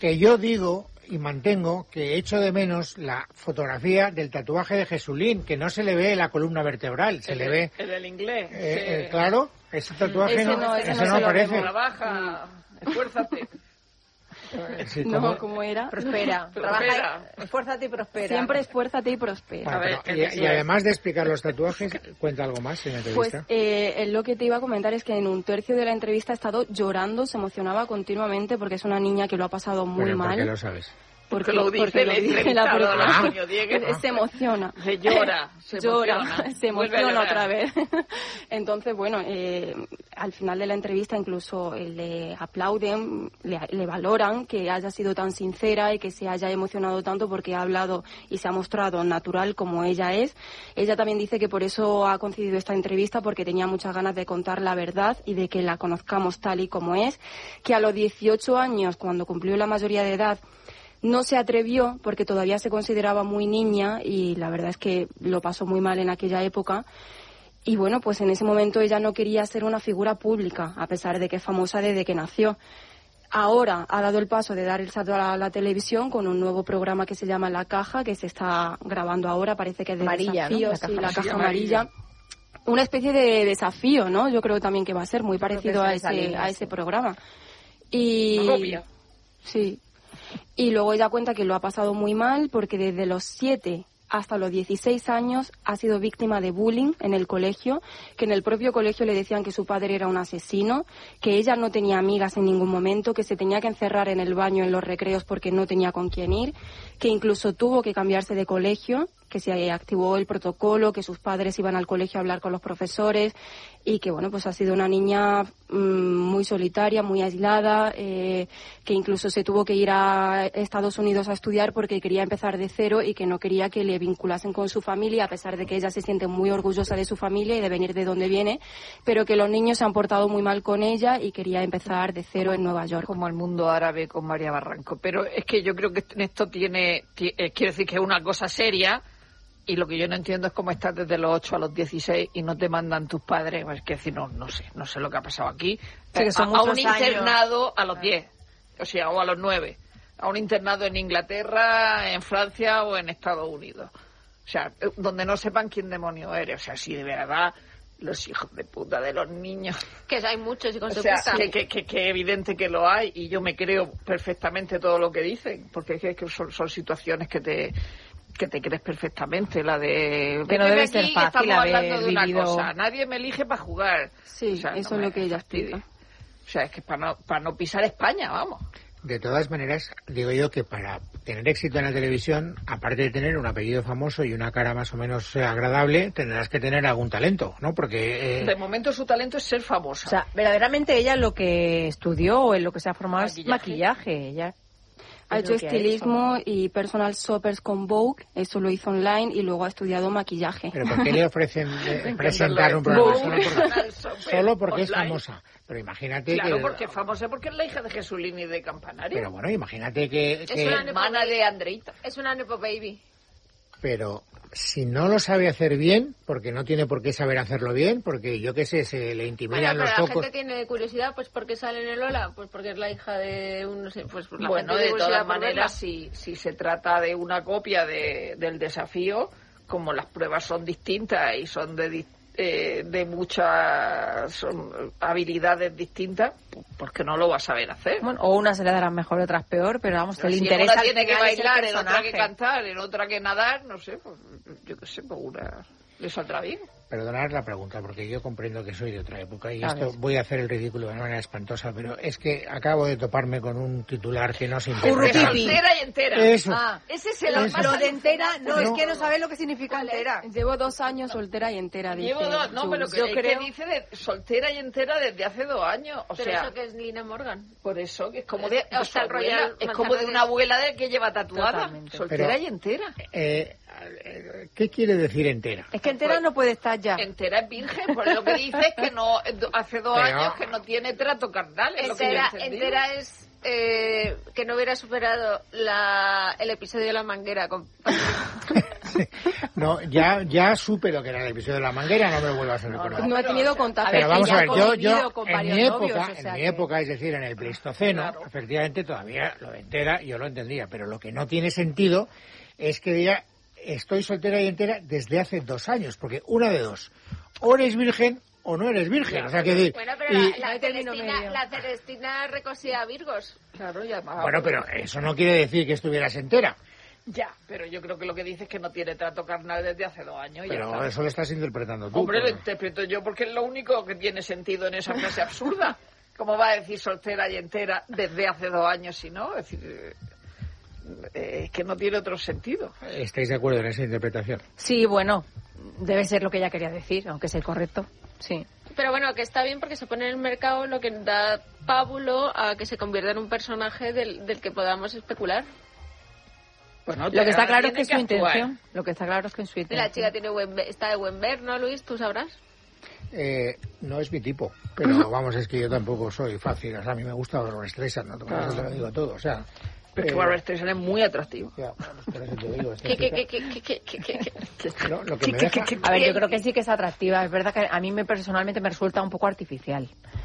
que yo digo y mantengo que echo de menos la fotografía del tatuaje de Jesulín, que no se le ve la columna vertebral, se le ve... El del inglés. Claro, ese tatuaje ese no aparece. Trabaja, esfuérzate. Sí, ¿cómo era? Prospera. Trabaja, esfuérzate y prospera. Siempre esfuérzate y prospera. Vale, y además de explicar los tatuajes, cuenta algo más en la entrevista. Pues lo que te iba a comentar es que en un tercio de la entrevista ha estado llorando, se emocionaba continuamente porque es una niña que lo ha pasado muy mal. ¿Por qué lo sabes? Porque lo dice la propia. Se emociona. Se llora. Se emociona otra vez. Entonces, bueno, al final de la entrevista incluso le aplauden, le valoran que haya sido tan sincera y que se haya emocionado tanto porque ha hablado y se ha mostrado natural como ella es. Ella también dice que por eso ha concedido esta entrevista, porque tenía muchas ganas de contar la verdad y de que la conozcamos tal y como es, que a los 18 años, cuando cumplió la mayoría de edad, no se atrevió porque todavía se consideraba muy niña y la verdad es que lo pasó muy mal en aquella época. Y bueno, pues en ese momento ella no quería ser una figura pública, a pesar de que es famosa desde que nació. Ahora ha dado el paso de dar el salto a la televisión con un nuevo programa que se llama La Caja, que se está grabando ahora, parece que es de desafíos, ¿no? La Caja Amarilla. Una especie de desafío, ¿no? Yo creo también que va a ser muy parecido a ese programa. Y sí. Y luego ella cuenta que lo ha pasado muy mal porque desde los 7 hasta los 16 años ha sido víctima de bullying en el colegio, que en el propio colegio le decían que su padre era un asesino, que ella no tenía amigas en ningún momento, que se tenía que encerrar en el baño en los recreos porque no tenía con quién ir, que incluso tuvo que cambiarse de colegio, que se activó el protocolo, que sus padres iban al colegio a hablar con los profesores y que, bueno, pues ha sido una niña muy solitaria, muy aislada, que incluso se tuvo que ir a Estados Unidos a estudiar porque quería empezar de cero y que no quería que le vinculasen con su familia, a pesar de que ella se siente muy orgullosa de su familia y de venir de donde viene, pero que los niños se han portado muy mal con ella y quería empezar de cero en Nueva York. Como el mundo árabe con María Barranco. Pero es que yo creo que en esto quiere decir que es una cosa seria. Y lo que yo no entiendo es cómo estás desde los 8 a los 16 y no te mandan tus padres. Es que decir, no sé lo que ha pasado aquí. Sí, que son a un muchos internado años. A los 10, o sea, o a los 9. A un internado en Inglaterra, en Francia o en Estados Unidos. O sea, donde no sepan quién demonio eres. O sea, si de verdad los hijos de puta de los niños... Que hay muchos hijos de puta. Que evidente que lo hay y yo me creo perfectamente todo lo que dicen. Porque es que son situaciones que te crees perfectamente, la de... Que no debe ser fácil hablando de una vivido... cosa. Nadie me elige para jugar. Sí, o sea, eso es lo que ella explica. O sea, es que para no pisar España, vamos. De todas maneras, digo yo que para tener éxito en la televisión, aparte de tener un apellido famoso y una cara más o menos agradable, tendrás que tener algún talento, ¿no? Porque... De momento su talento es ser famosa. O sea, verdaderamente ella lo que estudió o en lo que se ha formado es maquillaje. Ella ha hecho estilismo y personal shoppers con Vogue, eso lo hizo online y luego ha estudiado maquillaje. ¿Pero por qué le ofrecen presentar un programa? Solo porque es famosa. Pero imagínate claro, que... porque es famosa, porque es la hija de Jesulín y de Campanario. Pero bueno, imagínate que... Es una hermana de Andreita. Es una nepo baby. Pero si no lo sabe hacer bien, porque no tiene por qué saber hacerlo bien, porque yo qué sé, se le intimidan los focos. La gente tiene curiosidad, pues ¿por qué sale en el Lola? Pues porque es la hija de un... No sé, pues la bueno, gente de todas maneras, si se trata de una copia del desafío, como las pruebas son distintas y son de muchas habilidades distintas, pues que no lo va a saber hacer. Bueno, o unas se le darán mejor, otras peor, pero vamos, pero le si interesa. En una tiene que bailar, en otra que cantar, en otra que nadar, no sé, pues yo qué sé, pues una le saldrá bien. Perdonad la pregunta, porque yo comprendo que soy de otra época y esto voy a hacer el ridículo de una manera espantosa, pero es que acabo de toparme con un titular que no se interpreta. Soltera y entera. Eso. Ese es el Lo de entera, no, es que no sabes lo que significa entera. Llevo 2 años soltera y entera, dice. Llevo 2, no, pero yo creo que dice de soltera y entera desde hace 2 años. O pero sea, eso que es Lina Morgan. Por eso, que es como de abuela, es como de una abuela de que lleva tatuada. Totalmente. Soltera pero, y entera. ¿Qué quiere decir entera? Es que entera no puede estar ya. Entera es virgen, por lo que dice es que no hace 2 años que no tiene trato carnal. Entera es que no hubiera superado el episodio de la manguera. No, ya supe lo que era el episodio de la manguera, no me vuelvas a recordar. No he tenido contacto. Pero vamos a ver, yo con en mi época, es decir, en el Pleistoceno, claro, efectivamente todavía lo de entera yo lo entendía, pero lo que no tiene sentido es que diga estoy soltera y entera desde hace 2 años, porque una de dos, o eres virgen o no eres virgen, claro, o sea, que decir... Bueno, pero la Celestina recosía Virgos. Claro, ya más. Bueno, pero eso no quiere decir que estuvieras entera. Ya, pero yo creo que lo que dice es que no tiene trato carnal desde hace 2 años. Pero eso lo estás interpretando tú. Hombre, lo interpreto yo porque es lo único que tiene sentido en esa frase absurda. ¿Cómo va a decir soltera y entera desde hace 2 años si no? Es decir, es que no tiene otro sentido. ¿Estáis de acuerdo en esa interpretación? Sí, bueno, debe ser lo que ella quería decir, aunque sea correcto. Sí. Pero bueno, que está bien porque se pone en el mercado lo que da pábulo a que se convierta en un personaje del que podamos especular. Bueno, Lo que está claro es que es su actuar. intención. Lo que está claro es que es su intención. La chica está de buen ver, ¿no, Luis? ¿Tú sabrás? No es mi tipo, pero vamos, es que yo tampoco soy fácil. O sea, a mí me gusta Barbra Streisand, ¿no? Por eso te lo digo todo, o sea... Pero es que Barbra Streisand es muy atractivo. Ya, bueno, por eso te digo. ¿Qué? Lo que me deja... A ver, yo creo que sí que es atractiva. Es verdad que a mí personalmente me resulta un poco artificial.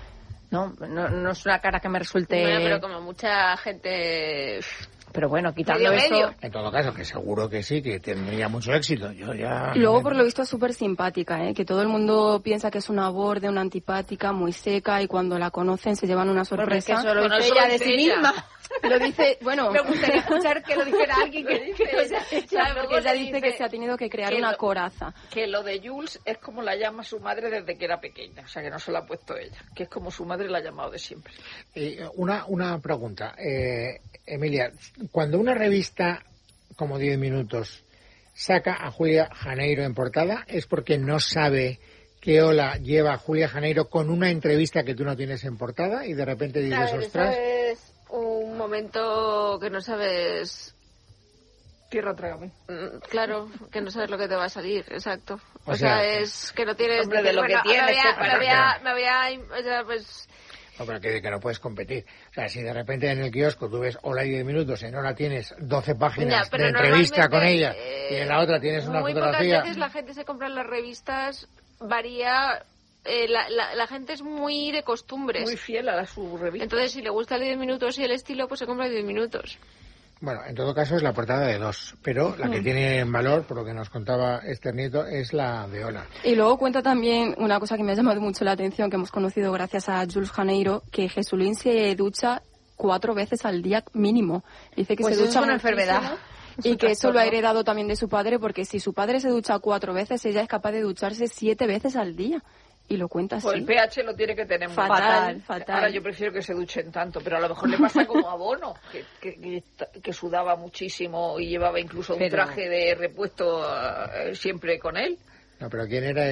No es una cara que me resulte... Bueno, pero como mucha gente... Pero bueno, quitando medio. eso... En todo caso, que seguro que sí, que tendría mucho éxito. Yo ya... Y luego, por lo visto, es súper simpática, que todo el mundo piensa que es una borde, una antipática, muy seca, y cuando la conocen se llevan una sorpresa. Porque eso lo Bueno, dice eso ella lo de dice sí ella. misma. Lo dice, bueno... Me gustaría escuchar que lo dijera alguien que no sea ella. Claro, porque ella dice que se ha tenido que crear una coraza. Que lo de Jules es como la llama su madre desde que era pequeña, o sea que no se la ha puesto ella, que es como su madre la ha llamado de siempre. Una pregunta, Emilia, cuando una revista como 10 minutos saca a Julia Janeiro en portada, ¿es porque no sabe que Ola lleva a Julia Janeiro con una entrevista que tú no tienes en portada y de repente dices, A ver, ostras... eso es un momento que no sabes... Tierra, trágame. Claro, que no sabes lo que te va a salir, exacto. O O sea, sea, es que no tienes... hombre, de lo que tienes que parar. me había, o sea, pues... No, pero que no puedes competir. O sea, si de repente en el kiosco tú ves Ola y 10 minutos, en Ola tienes 12 páginas Ya, pero de entrevista con normalmente, ella y en la otra tienes una muy fotografía... pocas veces la gente se compra en las revistas, varía... la gente es muy de costumbres. Muy fiel a su revista. Entonces, si le gusta el 10 minutos y el estilo, pues se compra el 10 minutos. Bueno, en todo caso es la portada de 2, pero la que tiene en valor, por lo que nos contaba Esther Nieto, es la de Ola. Y luego cuenta también una cosa que me ha llamado mucho la atención, que hemos conocido gracias a Jules Janeiro, que Jesulín se ducha 4 veces al día mínimo. Dice que Pues se eso ducha es una muchísimo enfermedad. y que eso lo ha heredado también de su padre, porque si su padre se ducha 4 veces, ella es capaz de ducharse 7 veces al día. Y lo cuenta así. Pues el pH lo tiene que tener muy Fatal, mal. fatal. Ahora yo prefiero que se duchen tanto, pero a lo mejor le pasa como a Bono, que sudaba muchísimo y llevaba incluso un traje de repuesto siempre con él. No, pero ¿quién era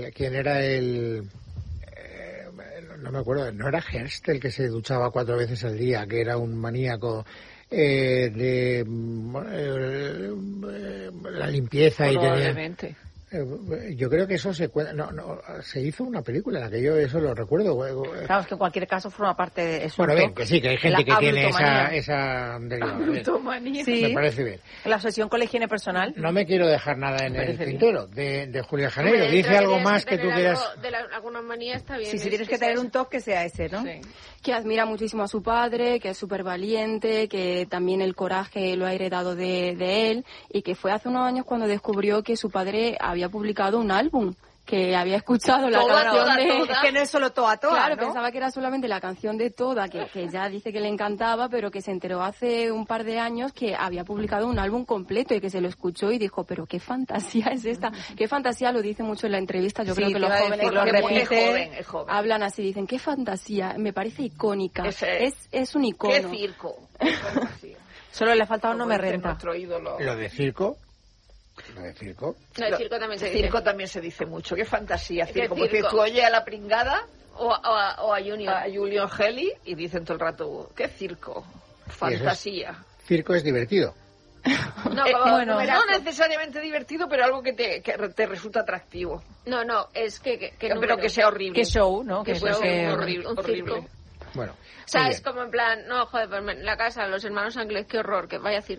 el no me acuerdo, no era Hearst el que se duchaba 4 veces al día, que era un maníaco de la limpieza y tenía... Yo creo que eso se se hizo una película en la que yo eso lo recuerdo. Claro, es que en cualquier caso forma parte de eso. Bueno, bien, que sí, que hay gente que tiene esa abrutomanía. Sí, me parece bien. La obsesión con la higiene personal. No me quiero dejar nada en el tintero de Julia Janeiro. Dice algo más que tú quieras. Alguna manía está bien. Sí, si tienes que tener un toque, que sea ese, ¿no? Sí. Que admira muchísimo a su padre, que es súper valiente, que también el coraje lo ha heredado de él, y que fue hace unos años cuando descubrió que su padre había publicado un álbum, que había escuchado la canción de... Es que no es solo Toa, Claro, ¿no? pensaba que era solamente la canción de Toda, que ya dice que le encantaba, pero que se enteró hace un par de años que había publicado un álbum completo y que se lo escuchó y dijo, pero qué fantasía es esta. Qué fantasía, lo dice mucho en la entrevista. Yo creo que los jóvenes lo repite, es joven. hablan así, dicen, qué fantasía, me parece icónica. Es un icono. Qué circo. Solo le falta un no me Como dice renta. nuestro ídolo. Lo de circo. No, el circo también se dice. Circo también se dice mucho. Qué fantasía, ¿Qué circo. Porque circo? tú oyes a la pringada, O a Junior. a Julio Geli, y dicen todo el rato, qué circo, fantasía. Circo es divertido. No, bueno, No necesariamente divertido, pero algo que te resulta atractivo. No, es que Pero que sea horrible. Qué show, ¿no? Que sea sea horrible. un circo. Bueno. O sea, muy es bien. como en plan, no, joder, pues en la casa, los hermanos Ángeles, qué horror, que vaya circo.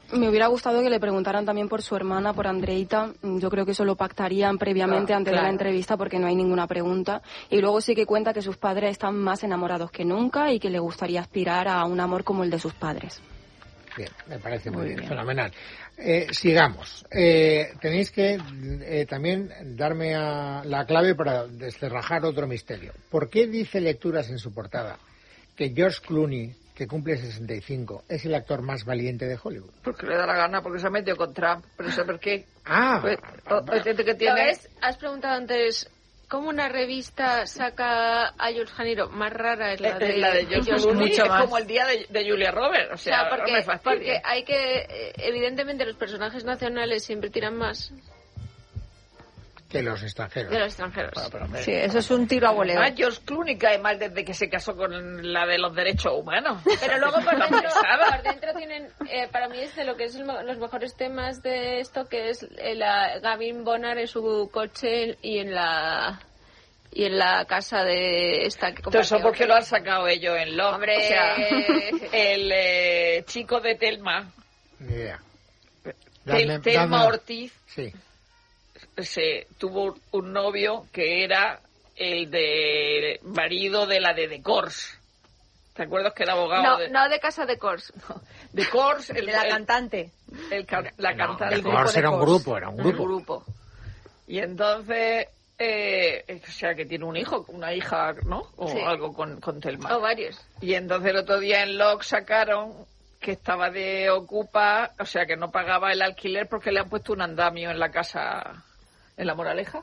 Me hubiera gustado que le preguntaran también por su hermana, por Andreita. Yo creo que eso lo pactarían previamente antes de la entrevista porque no hay ninguna pregunta. Y luego sí que cuenta que sus padres están más enamorados que nunca y que le gustaría aspirar a un amor como el de sus padres. Bien, me parece muy bien, fenomenal. Sigamos. Tenéis que también darme la clave para descerrajar otro misterio. ¿Por qué dice Lecturas en su portada que George Clooney, que cumple 65, es el actor más valiente de Hollywood? Porque le da la gana, porque se ha metido con Trump. Pero eso por qué. Pues, que tiene... ¿Sabes? Has preguntado antes cómo una revista saca a George Janeiro. Más rara es la de George Clooney, es como el día de Julia Roberts. O sea, porque hay que... evidentemente los personajes nacionales siempre tiran más que los extranjeros. Bueno, sí, eso es un tiro a voleo. George Clooney cae mal desde que se casó con la de los derechos humanos. Pero luego por dentro tienen, para mí es de lo que es los mejores temas de esto, que es Gavin Bonnar en su coche y en la casa de esta que compartió. Eso porque lo han sacado ellos en Love. Hombre, o sea, el chico de Thelma. Ni idea. Thelma Ortiz. Sí. Se tuvo un novio que era el de marido de la de Kors. ¿Te acuerdas que era abogado? No de Casa de Kors. No, de Kors, de la cantante. La cantante. De Kors era un grupo. Y entonces, o sea, que tiene un hijo, una hija, ¿no? O sí. Algo con Thelma. O varios. Y entonces el otro día en Log sacaron que estaba de ocupa, o sea, que no pagaba el alquiler porque le han puesto un andamio en la casa, en La Moraleja.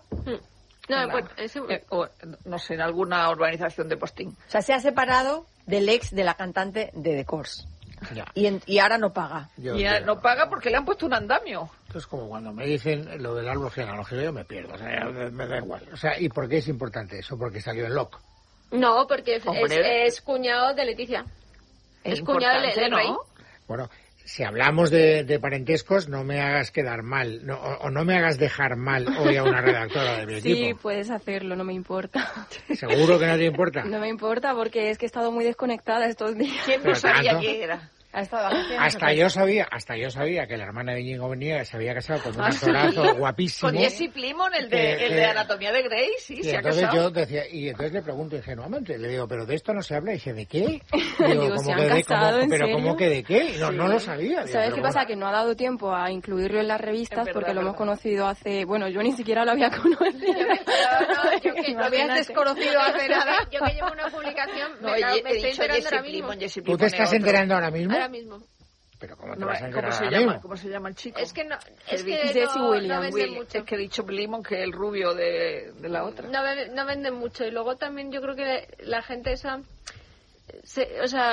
No sé, en alguna urbanización de Postín. O sea, se ha separado del ex de la cantante de The Course. Y ahora no paga. No paga porque le han puesto un andamio. Es como cuando me dicen lo del árbol genealógico, yo me pierdo, o sea, me da igual. O sea, ¿y por qué es importante eso? Porque salió en Locke. No, porque es cuñado de Leticia. Es cuñado del rey. Bueno, si hablamos de parentescos, no me hagas quedar mal, o no me hagas dejar mal hoy a una redactora de mi equipo. Sí, puedes hacerlo, no me importa. ¿Seguro que no te importa? No me importa porque es que he estado muy desconectada estos días. ¿Quién no sabía quién era? Hasta yo sabía que la hermana de Íñigo Bonilla se había casado con un actorazo guapísimo. Con Jesse Plimon, el de Anatomía de Grey, sí, se ha casado. Yo decía, y entonces le pregunto ingenuamente, le digo, pero de esto no se habla, y dije, ¿de qué? Digo, ¿se han casado, en serio? ¿Cómo que de qué? No, sí. No lo sabía. ¿Sabes qué pasa? Que no ha dado tiempo a incluirlo en las revistas porque lo hemos conocido hace... Bueno, yo ni siquiera lo había conocido. No habías desconocido hace nada. Yo que llevo una publicación, me estoy enterando ahora mismo. ¿Tú te estás enterando ahora mismo? Ahora mismo. Pero ¿cómo te vas a enterar ahora mismo? ¿Cómo se llama el chico? Es que Jesse Williams. No vende mucho. Es que he dicho Plimon, que es el rubio de la otra. No venden mucho. Y luego también yo creo que la gente esa... se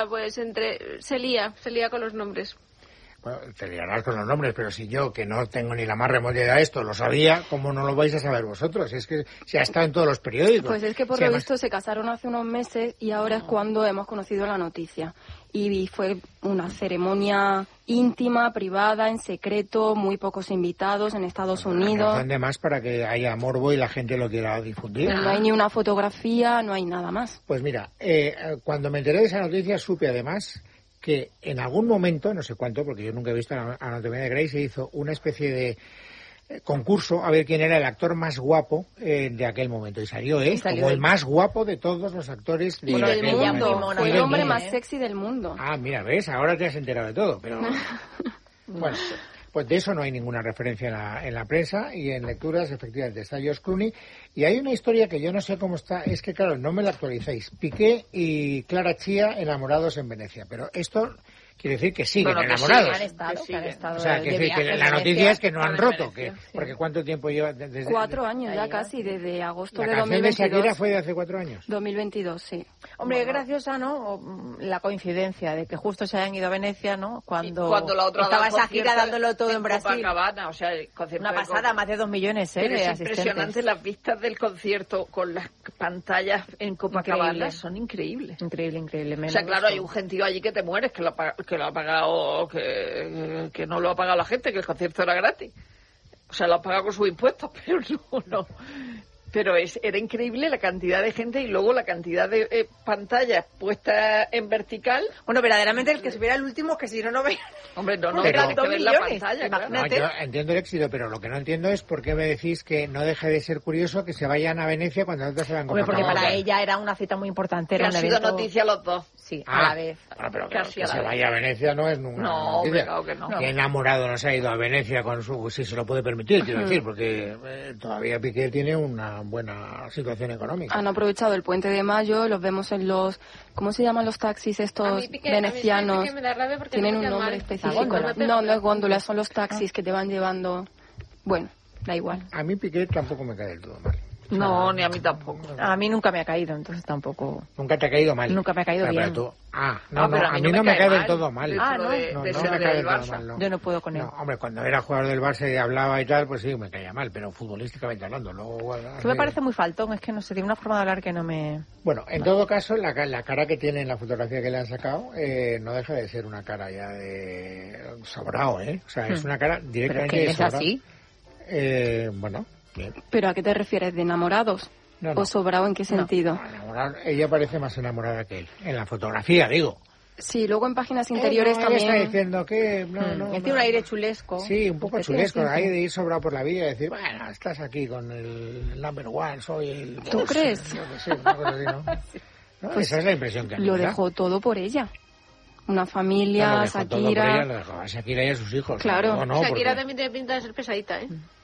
lía con los nombres. Bueno, te liarás con los nombres, pero si yo, que no tengo ni la más remota idea de esto, lo sabía, ¿cómo no lo vais a saber vosotros? Es que se ha estado en todos los periódicos. Pues es que por lo visto se casaron hace unos meses y ahora es cuando hemos conocido la noticia. Y fue una ceremonia íntima, privada, en secreto, muy pocos invitados en Estados Unidos. Razón de más para que haya morbo y la gente lo quiera difundir. Pero no hay ni una fotografía, no hay nada más. Pues mira, cuando me enteré de esa noticia supe además que en algún momento, no sé cuánto, porque yo nunca he visto Anatomía de Grey, se hizo una especie de concurso a ver quién era el actor más guapo de aquel momento. Y salió como el más guapo de todos los actores de del mundo. Fue el hombre más sexy del mundo. Ah, mira, ¿ves? Ahora te has enterado de todo, pero... Bueno, pues de eso no hay ninguna referencia en la prensa, y en Lecturas efectivamente está George Clooney. Y hay una historia que yo no sé cómo está, es que claro, no me la actualizáis. Piqué y Clara Chía enamorados en Venecia, pero esto quiere decir que siguen enamorados. Que han estado o sea, que la noticia es que no han roto, porque ¿cuánto tiempo lleva? 4 años ya casi, desde agosto de 2022. ¿La canción de Shakira fue de hace 4 años? 2022, sí. Hombre, es graciosa, ¿no? La coincidencia de que justo se hayan ido a Venecia, ¿no? Cuando la otra estaba esa gira dándolo todo en Brasil. Copacabana, o sea, una pasada, más de 2 millones, de asistentes. Es impresionante las vistas del concierto con las pantallas en Copacabana, son increíbles. Increíble. O sea, claro, hay un gentío allí que te mueres, que lo ha pagado, que no lo ha pagado la gente, que el concierto era gratis. O sea, lo ha pagado con sus impuestos, pero no. Pero era increíble la cantidad de gente y luego la cantidad de pantallas puestas en vertical. Bueno, verdaderamente el que subiera el último, que si no veía. Hombre, no eran hay 2 que ver la millones. pantalla, Imagínate. No, yo entiendo el éxito, pero lo que no entiendo es por qué me decís que no deje de ser curioso que se vayan a Venecia cuando antes se van con Hombre, porque Coca-Cola. para ella era una cita muy importante. Que Era han un sido evento... noticia los dos. Sí, a la vez. Pero Casi que a la se vez. vaya a Venecia no es ninguna No, noticia. claro que no. Que enamorado no se ha ido a Venecia con si se lo puede permitir, quiero decir, porque todavía Piqué tiene una buena situación económica. Han aprovechado el puente de mayo, los vemos en los, ¿cómo se llaman los taxis estos venecianos? Piqué me da rabia porque Tienen no un me nombre mal. específico. No es góndola, son los taxis que te van llevando. Bueno, da igual. A mí Piqué tampoco me cae del todo mal. No, ni a mí tampoco. A mí nunca me ha caído, entonces tampoco... Nunca te ha caído mal. Nunca me ha caído Pero bien. tú... pero a mí no me cae del todo mal. No me cae del todo mal, no. Yo no puedo con él. No, hombre, cuando era jugador del Barça y hablaba y tal, pues sí, me caía mal, pero futbolísticamente hablando. Luego, bueno, Eso me parece muy faltón, es que no sé, tiene una forma de hablar que no me... Bueno, en todo caso, la cara que tiene en la fotografía que le han sacado no deja de ser una cara ya de sobrado, ¿eh? O sea, es una cara directamente ¿Pero de es sobrado. así? Bueno, bien. ¿Pero a qué te refieres? ¿De enamorados? No. ¿O sobrado en qué sentido? Ella parece más enamorada que él. En la fotografía, digo. Sí, luego en páginas interiores Ella también... está diciendo que... Tiene un aire chulesco. Sí, un poco Sí, chulesco. sí. Hay de ir sobrado por la vida y decir, bueno, estás aquí con el number one, soy el... ¿Tú boss, crees? yo qué sé, una cosa así, ¿no? No, esa es la impresión que a mí Lo me da. dejó todo por ella. Una familia, Lo dejó todo por ella, Shakira... lo dejó a Shakira y a sus hijos. Claro. No, Shakira porque- también tiene pinta de ser pesadita, ¿eh?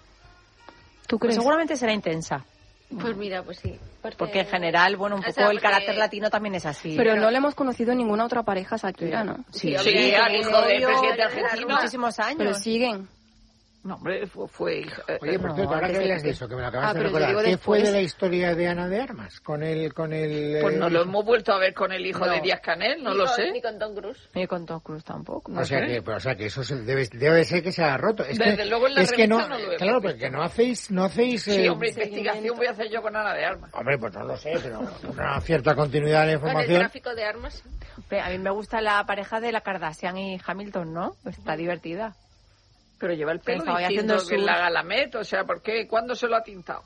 ¿Tú Pues crees? seguramente será intensa. Pues mira, pues sí. Porque en general, bueno, un O poco sea, el carácter porque- latino también es así. Pero no le hemos conocido en ninguna otra pareja Shakira, ¿no? Sí, hombre, al hijo del presidente hace argentino. muchísimos años. Pero siguen. No, hombre, fue hija. Oye, por cierto, ahora antes que de le has que- dicho, que me lo acabas de pero yo recordar, digo ¿qué fue después. de la historia de Ana de Armas? Con el Pues no lo hemos vuelto a ver con el hijo de Díaz Canel, no lo sé. Ni con Tom Cruise. Ni con Tom Cruise tampoco. O sea que eso debe ser que se ha roto. Es Desde que, luego en la es que no, revista no lo hemos claro, visto. porque no hacéis Sí, hombre, seguimiento. investigación voy a hacer yo con Ana de Armas. hombre, pues no lo sé, pero una cierta continuidad de la Con el información. tráfico de armas. A mí me gusta la pareja de la Kardashian y Hamilton, ¿no? Está divertida. Pero lleva el pelo Estaba distinto haciendo que su- la Galamet, o sea, ¿por qué? ¿Cuándo se lo ha tintado?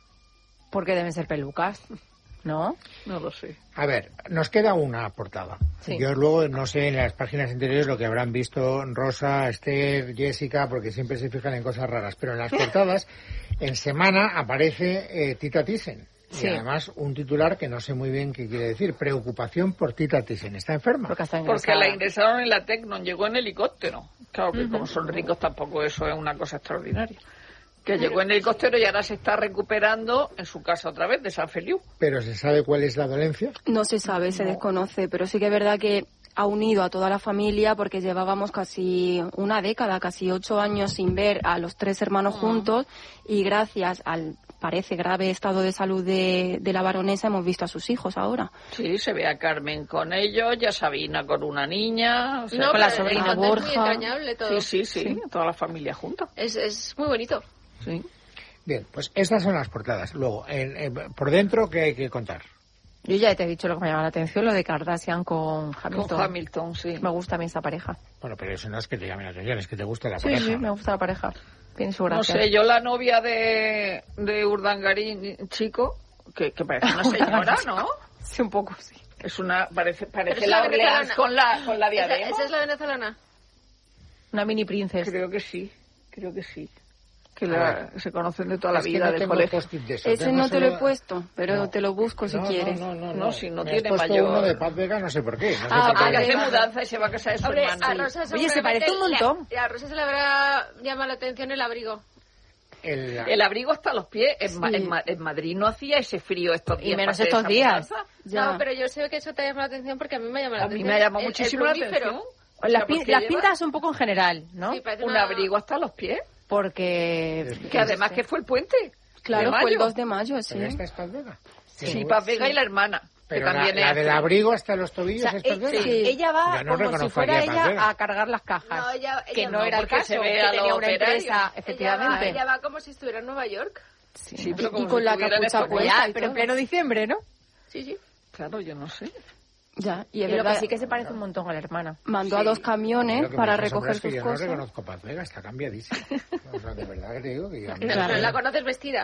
Porque deben ser pelucas, ¿no? No lo sé. A ver, nos queda una portada. Sí. Yo luego no sé en las páginas interiores lo que habrán visto Rosa, Esther, Jessica, porque siempre se fijan en cosas raras, pero en las portadas, en semana aparece Tita Thyssen. Sí. Y además un titular que no sé muy bien qué quiere decir. Preocupación por Tita Thyssen. ¿Está enferma? Porque está Porque ingresada. la ingresaron en la Tecnon, llegó en helicóptero. Claro que como son ricos tampoco eso es una cosa extraordinaria. Que llegó en helicóptero y ahora se está recuperando en su casa otra vez, de San Feliu. Pero ¿se sabe cuál es la dolencia? No se sabe, se desconoce, pero sí que es verdad que ha unido a toda la familia porque llevábamos casi una década, casi 8 años sin ver a los 3 hermanos juntos y gracias al, parece, grave estado de salud de la baronesa hemos visto a sus hijos ahora. Sí, se ve a Carmen con ellos, ya Sabina con una niña. O sea, con la pero sobrina el concepto es Borja. muy entrañable todo. Sí, toda la familia junta. Es muy bonito. Sí. Bien, pues estas son las portadas. Luego, por dentro, ¿qué hay que contar? Yo ya te he dicho lo que me llama la atención, lo de Kardashian con Hamilton. Con Hamilton, sí. Me gusta a mí esa pareja. Bueno, pero eso no es que te llame la atención, es que te gusta la Sí, pareja. sí, me gusta la pareja. Tiene su No gracia. sé, yo la novia de Urdangarín, chico, que parece una señora, ¿no? Sí, un poco, sí. Es una, parece es la la Orleans venezolana. con la diadema. ¿Esa es la venezolana? Una mini princesa. Creo que sí. Que Ah. se conocen de toda la Es que vida no del tengo colegio. post-it de eso, Ese tengo no te lo solo- he puesto, pero No. te lo busco si quieres. No, si no Me tiene has puesto mayor- uno de Paz Vega, no sé por qué. No sé Ah, por qué. Que hace Vale. mudanza y se va a casa de su Hombre, hermana. a Rosa Oye, se parece un montón. A Rosa se le habrá llamado la atención el abrigo. El abrigo hasta los pies. En Madrid no hacía ese frío estos días. Y menos para hacer estos esa días. mudanza. Ya. No, pero yo sé que eso te llama la atención porque a mí me llama la A mí atención. me ha llamado El muchísimo la plumífero. atención. Las, O sea, porque las lleva pintas un poco en general, ¿no? Sí, parece un una- abrigo hasta los pies. Porque... Que además que fue el puente. Claro, de fue el mayo. 2 de mayo, sí. ¿Pero esta es Paz Vega? Sí, Paz Vega y la hermana. Pero que también la es del así. abrigo hasta los O tobillos sea, es Paz Vega. ella va Yo no como si reconozco fuera aquí a Paz ella Vega. a cargar las cajas. No, ella que no no, era el porque caso, se ve que a tenía los una operarios. empresa, efectivamente. Ella va como si estuviera en Nueva York. Sí, pero Y como con si la estuvieran capucha estos puesta. días. y Pero en todo. pleno diciembre, ¿no? Sí. Claro, yo no sé. Ya, y es Y lo verdad, que sí que se parece un montón a la hermana. mandó a 2 camiones Lo que para me asombra recoger es que sus yo no cosas. reconozco a Paz Vega, está cambiadísima. O sea, de verdad que te digo que ya... Pero la conoces vestida.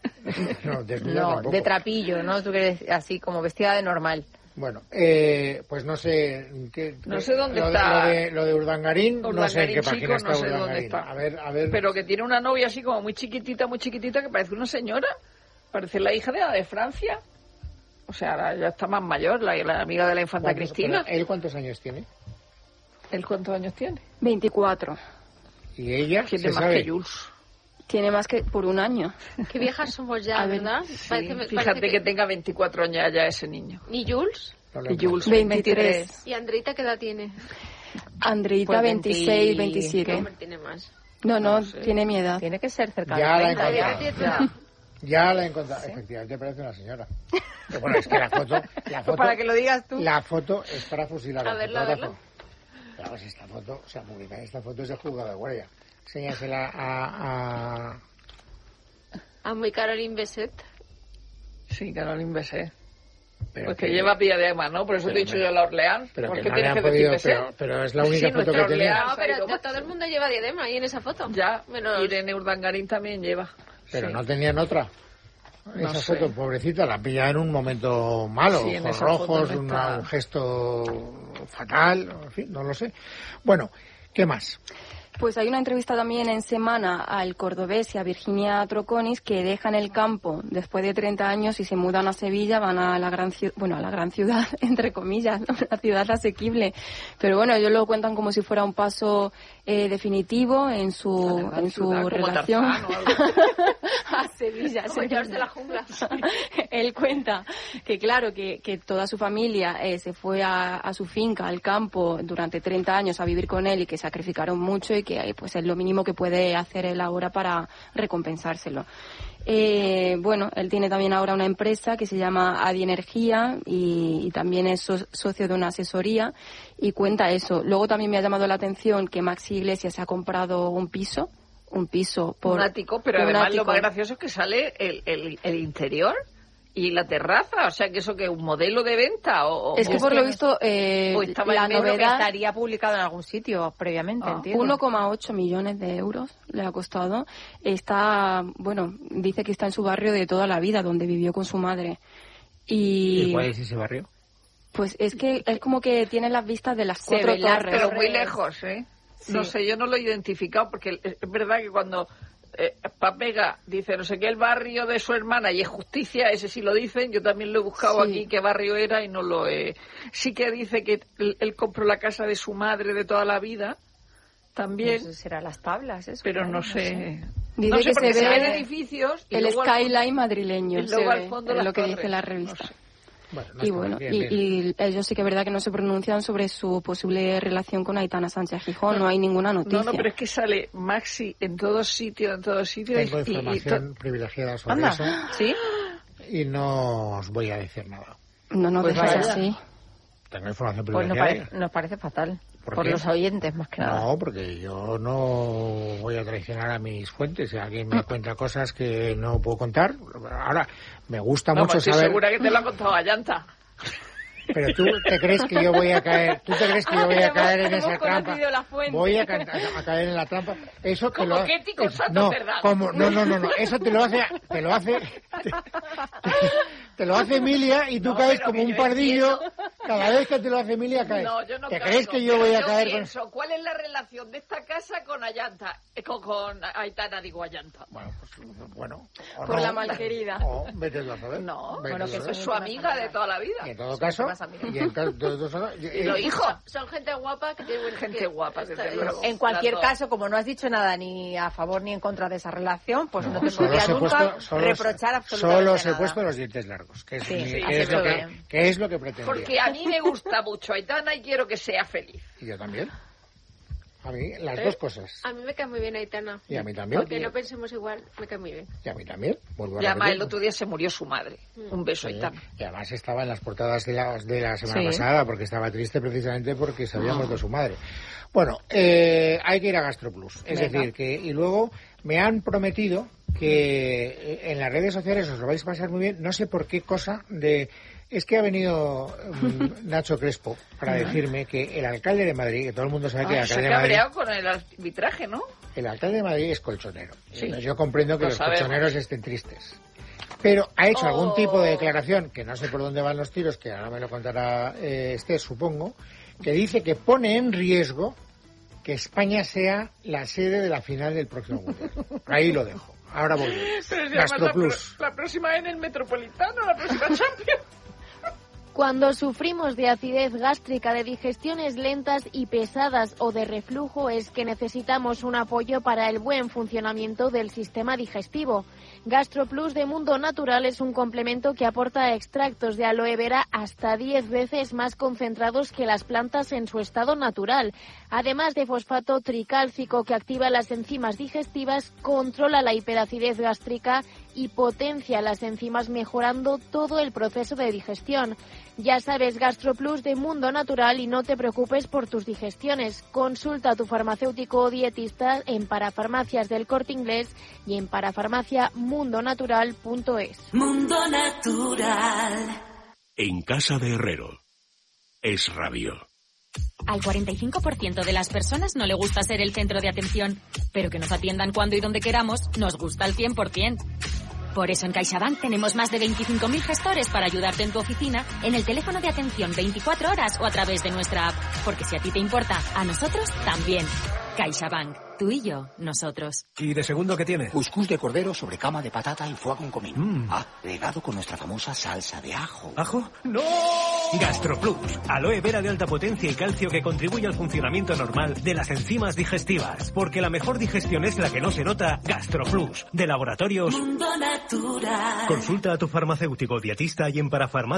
No, de trapillo, ¿no? Tú quieres así como vestida de normal. Bueno, pues no sé... No sé dónde está. Lo de Urdangarín, no sé en qué página está no sé Urdangarín. dónde está. A ver... Pero que tiene una novia así como muy chiquitita, que parece una señora. Parece la hija de Francia. O sea, ahora ya está más mayor, la amiga de la infanta Cristina. ¿Él cuántos años tiene? ¿Él cuántos años tiene? 24. ¿Y ella? Tiene más que Jules. Tiene más que por un año. Qué viejas somos ya, ¿verdad? Sí, fíjate que tenga 24 años ya ese niño. ¿Y Jules? Y Jules 23. ¿Y Andreita qué edad tiene? Andreita Pues 26, 27. ¿Qué hombre tiene más? No, tiene mi edad. Tiene que ser cerca Ya de la he 30. encontrado. Ya la he encontrado. ¿Sí? Efectivamente parece una señora. Pero bueno, es que la foto... Para que lo digas tú. La foto es para fusilar. A verla. Pero pues esta foto, o sea, publicar esta foto es de juzgado de guardia. Enséñasela a... A muy Caroline Besset. Sí, Caroline Besset. Pero pues que lleva diadema, ¿no? Por eso te he dicho yo la Orleans. Pero ¿Por que qué no tienes le que han podido, decir Besset? pero es la única foto que tenía. No, pero todo el mundo lleva diadema ahí en esa foto. Ya, menos... Irene Urdangarín también lleva. Pero sí. no tenían otra. No Esa sé. foto, pobrecita, la pilla en un momento malo, Sí, en ojos esa foto rojos, no está. un gesto fatal, en fin, no lo sé. Bueno, ¿qué más? Pues hay una entrevista también en Semana al cordobés y a Virginia Troconis, que dejan el campo después de 30 años y se mudan a Sevilla, van a la gran ciudad, bueno, a la gran ciudad, entre comillas, ¿no? Una ciudad asequible. Pero bueno, ellos lo cuentan como si fuera un paso definitivo en su relación. A Sevilla. Como George de la jungla. Él cuenta que claro, que toda su familia se fue a su finca, al campo, durante 30 años a vivir con él y que sacrificaron mucho y que pues es lo mínimo que puede hacer él ahora para recompensárselo. Bueno, él tiene también ahora una empresa que se llama Adi Energía y también es socio de una asesoría y cuenta eso. Luego también me ha llamado la atención que Maxi Iglesias ha comprado un piso por... Un ático, pero además lo más gracioso es que sale el interior y la terraza, o sea que eso que es un modelo de venta es que por lo visto la novedad estaría publicado en algún sitio previamente, entiendo. 1,8 millones de euros le ha costado. Está, bueno, dice que está en su barrio de toda la vida, donde vivió con su madre. ¿Y cuál es ese barrio? Pues es que es como que tiene las vistas de las 4 torres. Pero muy lejos, ¿eh? Sí. No sé, yo no lo he identificado porque es verdad que cuando Papega dice no sé qué el barrio de su hermana y es Justicia, ese sí lo dicen, yo también lo he buscado aquí qué barrio era y no lo he... Sí que dice que él compró la casa de su madre de toda la vida, también. Pues será Las Tablas, eso. Pero no sé. Dice no sé que porque se ve ven edificios y el luego skyline madrileño, y luego se al ve, fondo es las lo que torres. dice la revista. No sé. Bueno, Y bueno, y ellos sí que es verdad que no se pronuncian sobre su posible relación con Aitana Sánchez Gijón, no hay ninguna noticia. No, pero es que sale Maxi en todos sitios. Tengo información privilegiada sobre eso. ¿Sí? Y no os voy a decir nada. No pues dejes vaya. así. Tengo información Pues privilegiada. nos parece fatal. ¿Por Por qué? los oyentes, más que nada. No, porque yo no voy a traicionar a mis fuentes. Si alguien me cuenta cosas que no puedo contar, ahora me gusta mucho estoy saber. segura que te lo ha contado a Llanta. Pero tú te crees que yo voy a caer, en esa trampa. Voy a caer en la trampa. Eso te como lo que Tico Santos, no, ¿verdad? no, eso te lo hace Emilia y tú No, caes pero como que un yo pardillo. entiendo. Cada vez que te lo hace Emilia caes. No, yo no ¿Te caigo, crees que yo voy a caer pienso, ¿cuál es la relación de esta casa con Ayanta? Con Aitana, digo Ayanta. Bueno, Por la malquerida. O vete tú a saber. No, Vete bueno, tú a que saber. es su amiga de toda la vida. Y en todo caso, Y los hijos. Son gente guapa que tiene buena Gente guapa, desde luego. En cualquier Las dos. caso, como no has dicho nada ni a favor ni en contra de esa relación, pues no te solo podría os he nunca puesto- reprochar absolutamente Solo os he nada. puesto los dientes largos, que es, Sí, que has es hecho lo bien. que es lo que pretendía. Porque a mí me gusta mucho Aitana y quiero que sea feliz. Y yo también. A mí, las dos cosas. A mí me cae muy bien Aitana. Y a mí también. Aunque no pensemos igual, me cae muy bien. Y a mí también. Vuelvo a Y además repetir. el otro día se murió su madre. Un beso, Sí, Aitana. y además estaba en las portadas de la semana Sí. pasada, porque estaba triste precisamente porque se había muerto su madre. Bueno, hay que ir a GastroPlus. Es Venga. decir, que y luego me han prometido que en las redes sociales os lo vais a pasar muy bien. No sé por qué cosa de... Es que ha venido Nacho Crespo para decirme que el alcalde de Madrid, que todo el mundo sabe que el Se alcalde ha de Madrid... cabreado con el arbitraje, ¿no? El alcalde de Madrid es colchonero. Sí. Yo comprendo que Lo los sabemos. colchoneros estén tristes. pero ha hecho algún tipo de declaración, que no sé por dónde van los tiros, que ahora me lo contará Esther, supongo, que dice que pone en riesgo que España sea la sede de la final del próximo Mundial. Ahí lo dejo. Ahora volvemos. Gastroplus. La próxima en el Metropolitano, la próxima Champions. Cuando sufrimos de acidez gástrica, de digestiones lentas y pesadas o de reflujo, es que necesitamos un apoyo para el buen funcionamiento del sistema digestivo. GastroPlus de Mundo Natural es un complemento que aporta extractos de aloe vera hasta 10 veces más concentrados que las plantas en su estado natural. Además de fosfato tricálcico que activa las enzimas digestivas, controla la hiperacidez gástrica y potencia las enzimas mejorando todo el proceso de digestión. Ya sabes, GastroPlus de Mundo Natural y no te preocupes por tus digestiones. Consulta a tu farmacéutico o dietista en Parafarmacias del Corte Inglés y en parafarmaciamundonatural.es. Mundo Natural. En casa de Herrero. Es Radio. Al 45% de las personas no le gusta ser el centro de atención, pero que nos atiendan cuando y donde queramos nos gusta al 100%. Por eso en CaixaBank tenemos más de 25.000 gestores para ayudarte en tu oficina, en el teléfono de atención 24 horas o a través de nuestra app. Porque si a ti te importa, a nosotros también. CaixaBank. Tú y yo, nosotros. ¿Y de segundo qué tiene? Cuscús de cordero sobre cama de patata y foie con comino. Regado con nuestra famosa salsa de ajo. ¿Ajo? ¡No! GastroPlus. Aloe vera de alta potencia y calcio que contribuye al funcionamiento normal de las enzimas digestivas. Porque la mejor digestión es la que no se nota. GastroPlus. De Laboratorios Mundo Natural. Consulta a tu farmacéutico dietista y en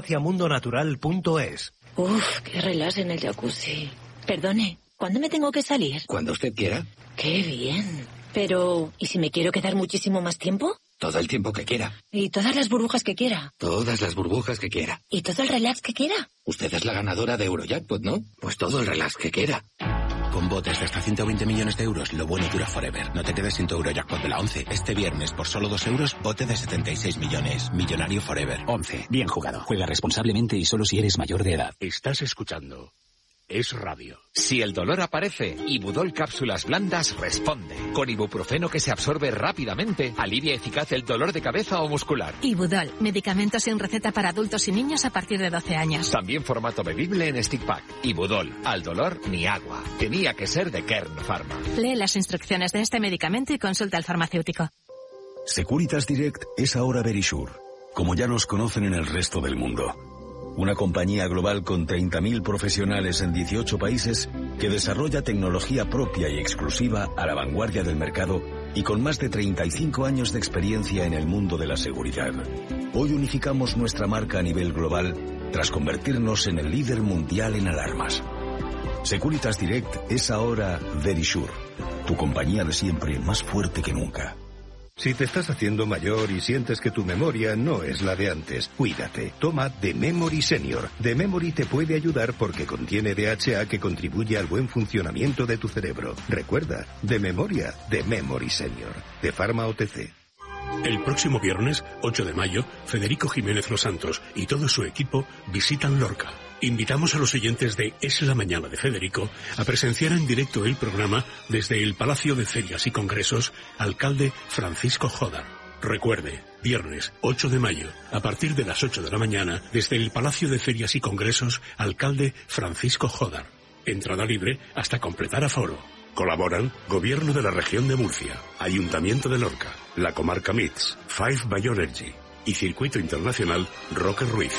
parafarmaciamundonatural.es. Uf, qué relax en el jacuzzi. Perdone, ¿cuándo me tengo que salir? Cuando usted quiera. ¡Qué bien! Pero, ¿y si me quiero quedar muchísimo más tiempo? Todo el tiempo que quiera. ¿Y todas las burbujas que quiera? Todas las burbujas que quiera. ¿Y todo el relax que quiera? Usted es la ganadora de Eurojackpot, ¿no? Pues todo el relax que quiera. Con botes de hasta 120 millones de euros, lo bueno dura forever. No te quedes sin tu Eurojackpot de la 11. Este viernes, por solo 2 euros, bote de 76 millones. Millonario forever. 11. Bien jugado. Juega responsablemente y solo si eres mayor de edad. Estás escuchando Es Radio. Si el dolor aparece, Ibudol Cápsulas Blandas responde. Con ibuprofeno que se absorbe rápidamente, alivia eficaz el dolor de cabeza o muscular. Ibudol, medicamento sin receta para adultos y niños a partir de 12 años. También formato bebible en stick pack. Ibudol, al dolor ni agua. Tenía que ser de Kern Pharma. Lee las instrucciones de este medicamento y consulta al farmacéutico. Securitas Direct es ahora Verisure, como ya nos conocen en el resto del mundo. Una compañía global con 30.000 profesionales en 18 países que desarrolla tecnología propia y exclusiva a la vanguardia del mercado y con más de 35 años de experiencia en el mundo de la seguridad. Hoy unificamos nuestra marca a nivel global tras convertirnos en el líder mundial en alarmas. Securitas Direct es ahora Verisure, tu compañía de siempre más fuerte que nunca. Si te estás haciendo mayor y sientes que tu memoria no es la de antes, cuídate. Toma The Memory Senior. The Memory te puede ayudar porque contiene DHA que contribuye al buen funcionamiento de tu cerebro. Recuerda, de memoria, The Memory Senior. De Pharma OTC. El próximo viernes, 8 de mayo, Federico Jiménez Los Santos y todo su equipo visitan Lorca. Invitamos a los oyentes de Es la Mañana de Federico a presenciar en directo el programa desde el Palacio de Ferias y Congresos, alcalde Francisco Jodar. Recuerde, viernes 8 de mayo, a partir de las 8 de la mañana, desde el Palacio de Ferias y Congresos, alcalde Francisco Jodar. Entrada libre hasta completar aforo. Colaboran Gobierno de la Región de Murcia, Ayuntamiento de Lorca, la Comarca MITS, Five Bioenergy y Circuito Internacional Roque Ruiz.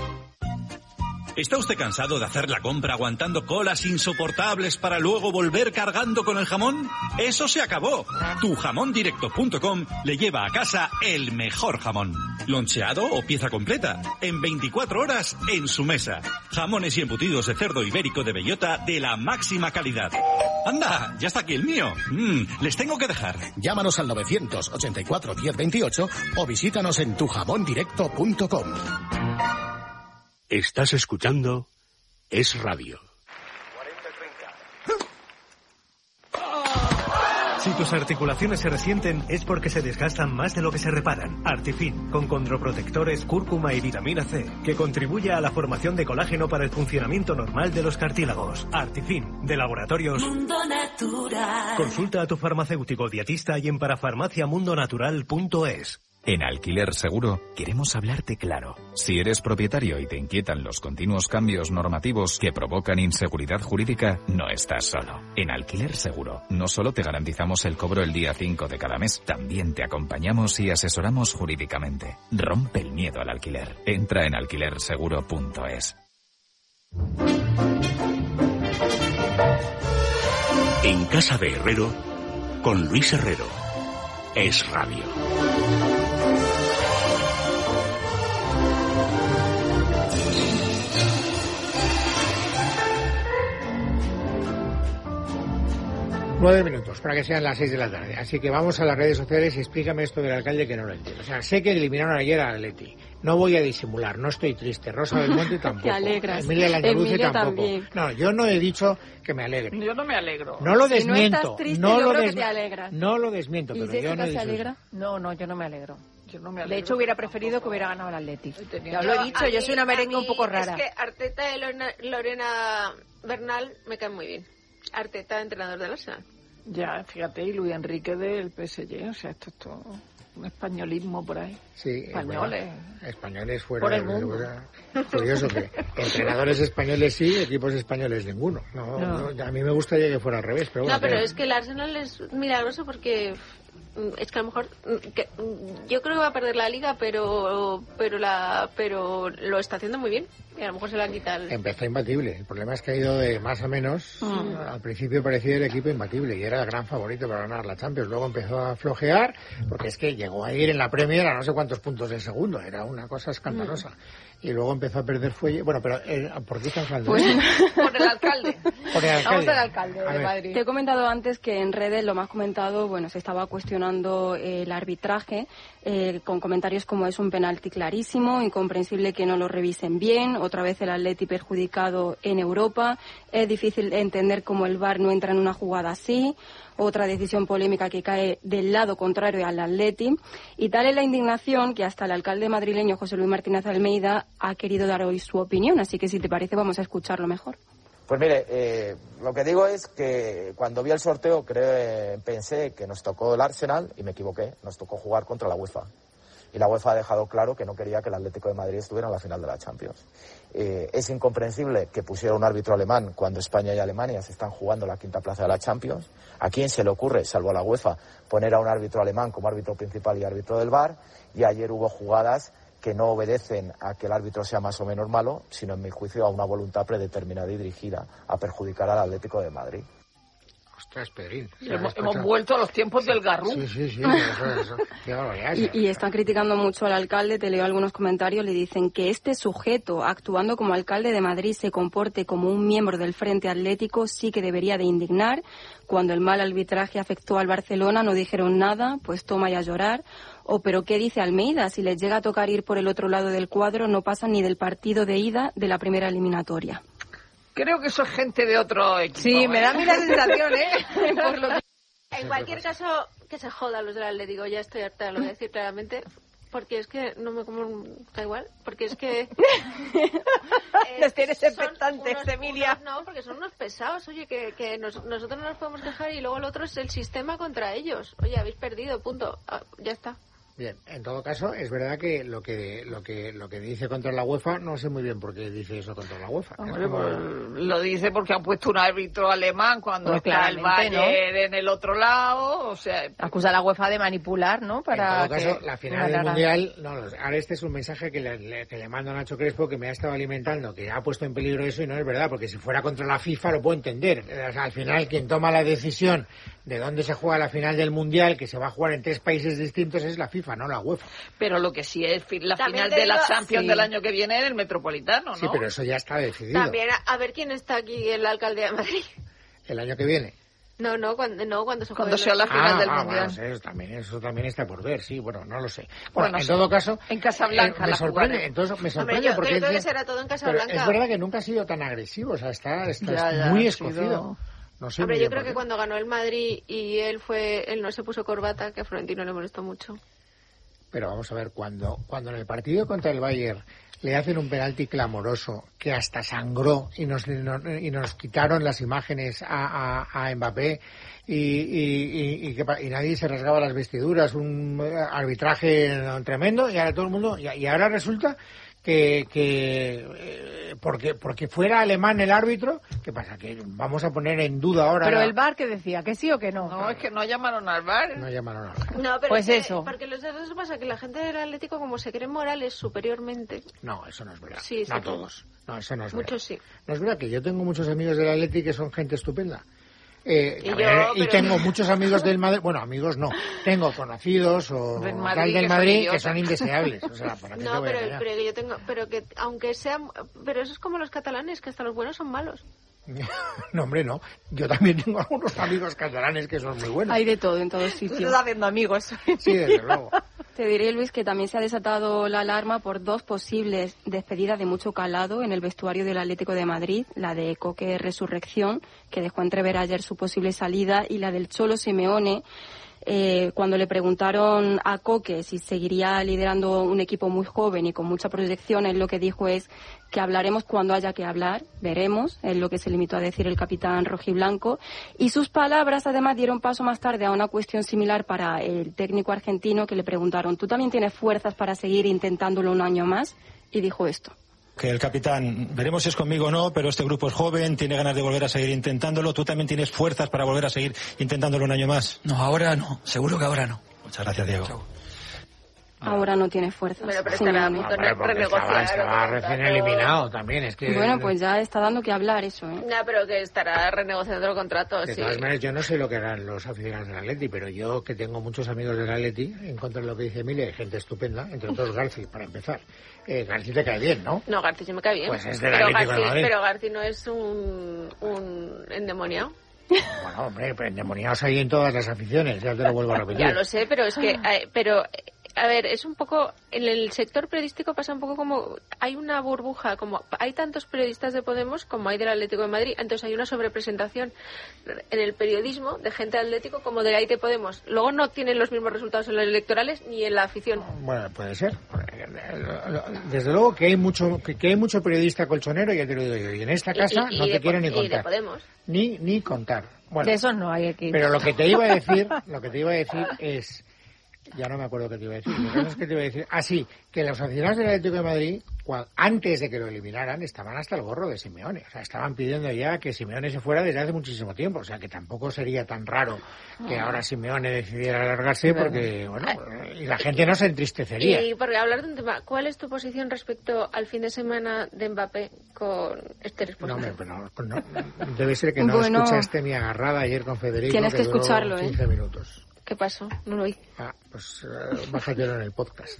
¿Está usted cansado de hacer la compra aguantando colas insoportables para luego volver cargando con el jamón? ¡Eso se acabó! Tujamondirecto.com le lleva a casa el mejor jamón. Loncheado o pieza completa. En 24 horas en su mesa. Jamones y embutidos de cerdo ibérico de bellota de la máxima calidad. ¡Anda! ¡Ya está aquí el mío! Les tengo que dejar. Llámanos al 984 1028 o visítanos en tujamondirecto.com. Estás escuchando Es Radio. Si tus articulaciones se resienten es porque se desgastan más de lo que se reparan. Artifin, con condroprotectores, cúrcuma y vitamina C, que contribuye a la formación de colágeno para el funcionamiento normal de los cartílagos. Artifin, de Laboratorios Mundo Natural. Consulta a tu farmacéutico dietista y en parafarmaciamundonatural.es. En Alquiler Seguro queremos hablarte claro. Si eres propietario y te inquietan los continuos cambios normativos que provocan inseguridad jurídica, no estás solo. En Alquiler Seguro no solo te garantizamos el cobro el día 5 de cada mes, también te acompañamos y asesoramos jurídicamente. Rompe el miedo al alquiler. Entra en alquilerseguro.es. En Casa de Herrero, con Luis Herrero. Es Radio. Nueve minutos para que sean las 6 de la tarde. Así que vamos a las redes sociales y explícame esto del alcalde que no lo entiendo. O sea, sé que eliminaron ayer al Atleti. No voy a disimular, no estoy triste. Rosa Belmonte tampoco. Te alegras. Emilia Landaluce tampoco. También. No, yo no he dicho que me alegre. Yo no me alegro. No lo desmiento. Si no estás triste, yo creo que te alegras. No lo desmiento, ¿Y pero Jessica yo no se alegra? No, yo no me alegro. Yo no me alegro. De hecho, hubiera preferido que hubiera ganado el Atleti. Ya lo he dicho, yo soy una merengue un poco rara. Es que Arteta y Lorena Bernal me caen muy bien. Arteta, entrenador del Arsenal. Ya, fíjate, y Luis Enrique del PSG, o sea, esto es todo un españolismo por ahí. Sí, españoles. Españoles fuera por el mundo. Curioso que entrenadores españoles sí, equipos españoles ninguno. No. A mí me gustaría que fuera al revés, pero bueno. No, pero es que el Arsenal es milagroso porque es que a lo mejor yo creo que va a perder la liga, pero lo está haciendo muy bien. Y a lo mejor se la han quitado. Empezó imbatible. El problema es que ha ido de más a menos. Al principio parecía el equipo imbatible y era el gran favorito para ganar la Champions. Luego empezó a flojear porque es que llegó a ir en la Premier a no sé cuántos puntos del segundo. Era una cosa escandalosa. Y luego empezó a perder fuelle. Bueno, pero ¿por qué estás hablando? Por el alcalde. Por el alcalde. Vamos al alcalde de Madrid. Te he comentado antes que en redes lo más comentado, bueno, se estaba cuestionando el arbitraje con comentarios como es un penalti clarísimo, incomprensible que no lo revisen bien, otra vez el Atleti perjudicado en Europa, es difícil entender cómo el VAR no entra en una jugada así, otra decisión polémica que cae del lado contrario al Atleti, y tal es la indignación que hasta el alcalde madrileño José Luis Martínez Almeida ha querido dar hoy su opinión, así que si te parece vamos a escucharlo mejor. Pues mire, lo que digo es que cuando vi el sorteo pensé que nos tocó el Arsenal y me equivoqué, nos tocó jugar contra la UEFA. Y la UEFA ha dejado claro que no quería que el Atlético de Madrid estuviera en la final de la Champions. Es incomprensible que pusiera un árbitro alemán cuando España y Alemania se están jugando la quinta plaza de la Champions. ¿A quién se le ocurre, salvo a la UEFA, poner a un árbitro alemán como árbitro principal y árbitro del VAR? Y ayer hubo jugadas que no obedecen a que el árbitro sea más o menos malo, sino, en mi juicio, a una voluntad predeterminada y dirigida a perjudicar al Atlético de Madrid. Ostras, Pedrín. Hemos vuelto a los tiempos del Garrú. Sí. Eso. Y están criticando mucho al alcalde. Te leo algunos comentarios. Le dicen que este sujeto, actuando como alcalde de Madrid, se comporte como un miembro del Frente Atlético, sí que debería de indignar. Cuando el mal arbitraje afectó al Barcelona no dijeron nada, pues toma y a llorar. O pero ¿qué dice Almeida? Si les llega a tocar ir por el otro lado del cuadro, no pasan ni del partido de ida de la primera eliminatoria. Creo que eso es gente de otro equipo. Sí, me da a mí la sensación, Por lo que... En cualquier caso, que se jodan los del Atlético. Ya estoy harta, lo voy a decir claramente. Porque es que no me como... Da igual. Porque es que... Los tienes expectantes, Emilia. No, porque son unos pesados. Oye, que nosotros no nos podemos quejar y luego el otro es el sistema contra ellos. Oye, habéis perdido, punto. Ya está. Bien, en todo caso, es verdad que lo que dice contra la UEFA, no sé muy bien por qué dice eso contra la UEFA. Hombre, pues, lo dice porque han puesto un árbitro alemán cuando está el Bayern en el otro lado, o sea... Acusa a la UEFA de manipular, ¿no? Para en todo caso, la final del Mundial... No, ahora este es un mensaje que le mando a Nacho Crespo, que me ha estado alimentando, que ha puesto en peligro eso, y no es verdad, porque si fuera contra la FIFA lo puedo entender. O sea, al final, quien toma la decisión de dónde se juega la final del Mundial, que se va a jugar en 3 países distintos, es la FIFA, no la UEFA. Pero lo que sí es la final de la Champions del año que viene en el Metropolitano, ¿no? Sí, pero eso ya está decidido. También, a ver quién está aquí en la alcaldía de Madrid. ¿El año que viene? Cuando sea la final del Mundial. Bueno, eso también está por ver, sí, bueno, no lo sé. Bueno, en todo caso... En Casablanca me sorprende, entonces me sorprende. Hombre, yo creo que será todo en Casablanca. Pero es verdad que nunca ha sido tan agresivo, o sea, está muy escocido. No sé. Hombre, yo creo que cuando ganó el Madrid y él no se puso corbata, que a Florentino le molestó mucho. Pero vamos a ver, cuando en el partido contra el Bayern le hacen un penalti clamoroso que hasta sangró y nos quitaron las imágenes a Mbappé y nadie se rasgaba las vestiduras, un arbitraje tremendo, y ahora todo el mundo, y ahora resulta porque fuera alemán el árbitro, ¿qué pasa? Que vamos a poner en duda ahora. Pero el VAR, ¿qué decía? ¿Que sí o que no? No, es que no llamaron al VAR. No llamaron al VAR. No, pero pues eso. Porque eso pasa, que la gente del Atlético, como se cree morales superiormente. No, eso no es verdad. Sí, no todos. No, eso no es verdad. Muchos sí. No es verdad que yo tengo muchos amigos del Atlético que son gente estupenda. Y tengo muchos amigos del Madrid, bueno, amigos no, tengo conocidos o del Madrid que son indeseables, o sea, ¿para qué te voy a engañar? Pero yo tengo, pero que aunque sean, pero eso es como los catalanes, que hasta los buenos son malos. No, hombre, no. Yo también tengo algunos amigos catalanes que son muy buenos. Hay de todo en todos sitios. Estás haciendo amigos. Sí, desde luego. Te diré, Luis, que también se ha desatado la alarma por 2 posibles despedidas de mucho calado en el vestuario del Atlético de Madrid, la de Coque Resurrección, que dejó entrever ayer su posible salida, y la del Cholo Simeone. Cuando le preguntaron a Coque si seguiría liderando un equipo muy joven y con mucha proyección, él lo que dijo es que hablaremos cuando haya que hablar, veremos, es lo que se limitó a decir el capitán rojiblanco, y sus palabras además dieron paso más tarde a una cuestión similar para el técnico argentino, que le preguntaron: ¿tú también tienes fuerzas para seguir intentándolo un año más? Y dijo esto. Que el capitán, veremos si es conmigo o no, pero este grupo es joven, tiene ganas de volver a seguir intentándolo. ¿Tú también tienes fuerzas para volver a seguir intentándolo un año más? No, ahora no. Seguro que ahora no. Muchas gracias, Diego. Chau. Ahora no tiene fuerzas. Pero estará a punto de renegociar. Estaba recién eliminado también, es que... Bueno, pues ya está dando que hablar eso, ¿eh? No, pero que estará renegociando el contrato, de todas maneras, yo no sé lo que harán los aficionados del Atleti, pero yo, que tengo muchos amigos del Atleti, en contra de lo que dice Emilia, hay gente estupenda, entre otros Garci, para empezar. Garci te cae bien, ¿no? No, Garci sí me cae bien. Pues es del Atlético de Madrid. Pero Garci no es un endemoniado. Bueno, hombre, pero endemoniados hay en todas las aficiones, ya te lo vuelvo a repetir. Ya lo sé, pero es que... A ver, es un poco, en el sector periodístico pasa un poco como, hay una burbuja, como hay tantos periodistas de Podemos como hay del Atlético de Madrid, entonces hay una sobrepresentación en el periodismo de gente Atlético como de ahí de Podemos. Luego no tienen los mismos resultados en los electorales ni en la afición. Bueno, puede ser. Desde luego que hay mucho periodista colchonero, ya te lo digo yo, y en esta casa no te quiero ni contar. Y de Podemos. Ni contar. Bueno, de eso no hay aquí. Pero lo que te iba a decir es... Ya no me acuerdo qué te iba a decir. Que te iba a decir. Sí, que los aficionados del Atlético de Madrid, antes de que lo eliminaran, estaban hasta el gorro de Simeone. O sea, estaban pidiendo ya que Simeone se fuera desde hace muchísimo tiempo. O sea, que tampoco sería tan raro que ahora Simeone decidiera alargarse, porque, bueno, y la gente no se entristecería. Y porque hablar de un tema, ¿cuál es tu posición respecto al fin de semana de Mbappé con este responsable? No, debe ser que no escuchaste mi agarrada ayer con Federico. Tienes que escucharlo, 15 minutos. ¿Qué pasó? No lo oí. Pues bájatelo en el podcast.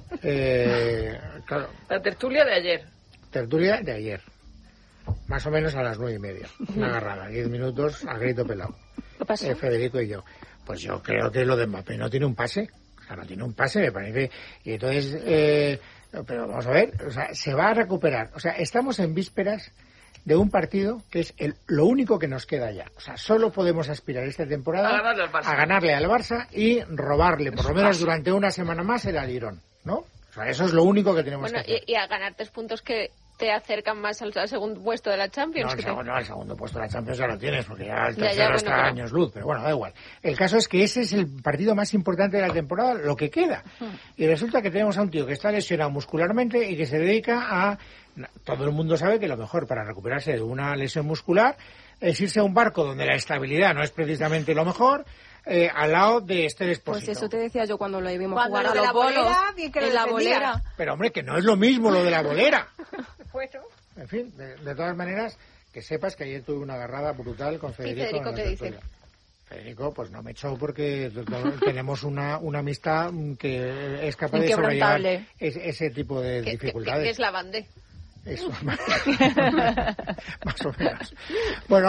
Claro. La tertulia de ayer. Tertulia de ayer. Más o menos a las 9:30. Una agarrada, 10 minutos a grito pelado. ¿Qué pasó? Federico y yo. Pues yo creo que lo de Mbappé no tiene un pase. O sea, no tiene un pase, me parece. Y entonces, pero vamos a ver, o sea, se va a recuperar. O sea, estamos en vísperas de un partido que es lo único que nos queda ya. O sea, solo podemos aspirar esta temporada a ganarle al Barça y robarle, por lo menos durante una semana más, el alirón, ¿no? O sea, eso es lo único que tenemos que hacer. Y a ganar 3 puntos que te acercan más al segundo puesto de la Champions. No, el segundo puesto de la Champions ya lo tienes, porque ya el tercero está a años luz, pero bueno, da igual. El caso es que ese es el partido más importante de la temporada, lo que queda. Y resulta que tenemos a un tío que está lesionado muscularmente y que se dedica a... Todo el mundo sabe que lo mejor para recuperarse de una lesión muscular es irse a un barco donde la estabilidad no es precisamente lo mejor, al lado de Esther Expósito. Pues eso te decía yo cuando lo vimos jugar a los bolos en la bolera. Pero hombre, que no es lo mismo lo de la bolera. Bueno. En fin, de todas maneras, que sepas que ayer tuve una agarrada brutal con Federico. ¿Y Federico qué dice? Federico, pues no me echó porque tenemos una amistad que es capaz de sobrellevar ese tipo de dificultades. ¿Qué es la bandé? Eso, más o menos. Bueno, hala,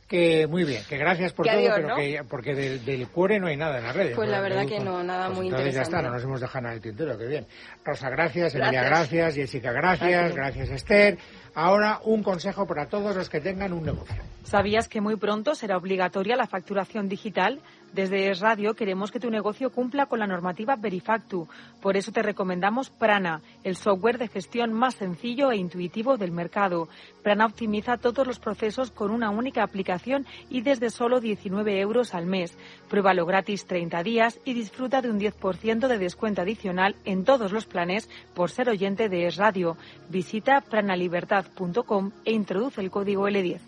Que muy bien, que gracias por todo, adiós, pero ¿no? que porque del cuore no hay nada en las redes. Pues la verdad Pues que no, nada muy entonces interesante. ya está, no nos hemos dejado nada en el tintero, qué bien. Rosa, gracias, Gracias. Emilia, gracias, Jessica, gracias, Esther. Ahora un consejo para todos los que tengan un negocio. ¿Sabías que muy pronto será obligatoria la facturación digital? Desde Es Radio queremos que tu negocio cumpla con la normativa Verifactu. Por eso te recomendamos Prana, el software de gestión más sencillo e intuitivo del mercado. Prana optimiza todos los procesos con una única aplicación y desde solo 19 euros al mes. Pruébalo gratis 30 días y disfruta de un 10% de descuento adicional en todos los planes por ser oyente de Es Radio. Visita pranalibertad.com e introduce el código L10.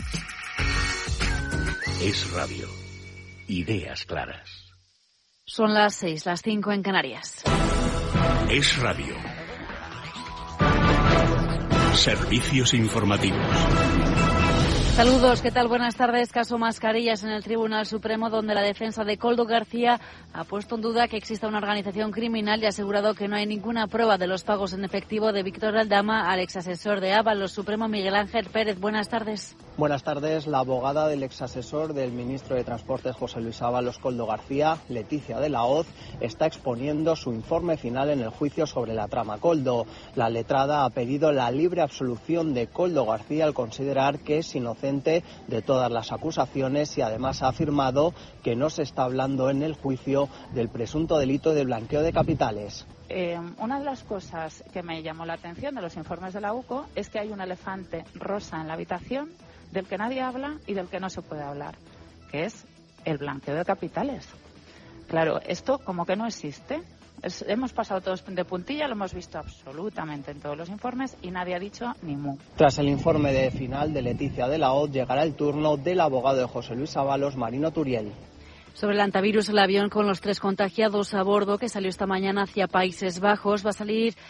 Es Radio. Ideas claras. Son las 6, las 5 en Canarias. Es Radio. Servicios informativos. Saludos, ¿qué tal? Buenas tardes. Caso Mascarillas en el Tribunal Supremo, donde la defensa de Koldo García ha puesto en duda que exista una organización criminal y ha asegurado que no hay ninguna prueba de los pagos en efectivo de Víctor Aldama al exasesor de Ábalos Supremo, Miguel Ángel Pérez. Buenas tardes. Buenas tardes. La abogada del exasesor del ministro de Transportes José Luis Ábalos, Koldo García, Leticia de la Hoz, está exponiendo su informe final en el juicio sobre la trama Koldo. La letrada ha pedido la libre absolución de Koldo García al considerar que es inocente de todas las acusaciones y además ha afirmado que no se está hablando en el juicio del presunto delito de blanqueo de capitales. Una de las cosas que me llamó la atención de los informes de la UCO es que hay un elefante rosa en la habitación del que nadie habla y del que no se puede hablar, que es el blanqueo de capitales. Claro, esto como que no existe. Hemos pasado todos de puntilla, lo hemos visto absolutamente en todos los informes y nadie ha dicho ni mu. Tras el informe de final de Leticia de la Hoz, llegará el turno del abogado de José Luis Ábalos, Marino Turiel. Sobre el antivirus, el avión con los 3 contagiados a bordo que salió esta mañana hacia Países Bajos va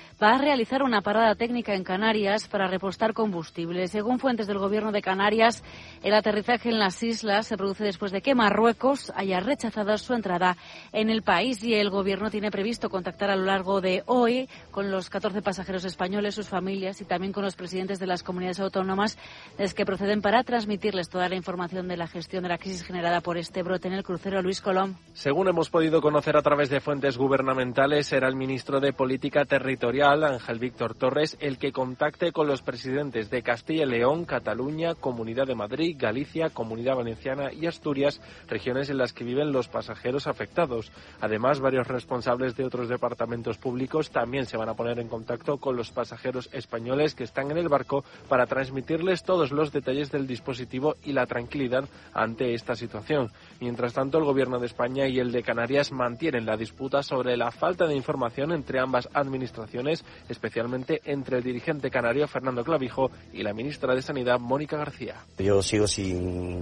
a realizar una parada técnica en Canarias para repostar combustible. Según fuentes del Gobierno de Canarias, el aterrizaje en las islas se produce después de que Marruecos haya rechazado su entrada en el país y el Gobierno tiene previsto contactar a lo largo de hoy con los 14 pasajeros españoles, sus familias y también con los presidentes de las comunidades autónomas desde que proceden para transmitirles toda la información de la gestión de la crisis generada por este brote en el crucero. Luis Colón. Según hemos podido conocer a través de fuentes gubernamentales, será el ministro de Política Territorial, Ángel Víctor Torres, el que contacte con los presidentes de Castilla y León, Cataluña, Comunidad de Madrid, Galicia, Comunidad Valenciana y Asturias, regiones en las que viven los pasajeros afectados. Además, varios responsables de otros departamentos públicos también se van a poner en contacto con los pasajeros españoles que están en el barco para transmitirles todos los detalles del dispositivo y la tranquilidad ante esta situación. Mientras tanto, el Gobierno de España y el de Canarias mantienen la disputa sobre la falta de información entre ambas administraciones, especialmente entre el dirigente canario Fernando Clavijo y la ministra de Sanidad Mónica García. Yo sigo sin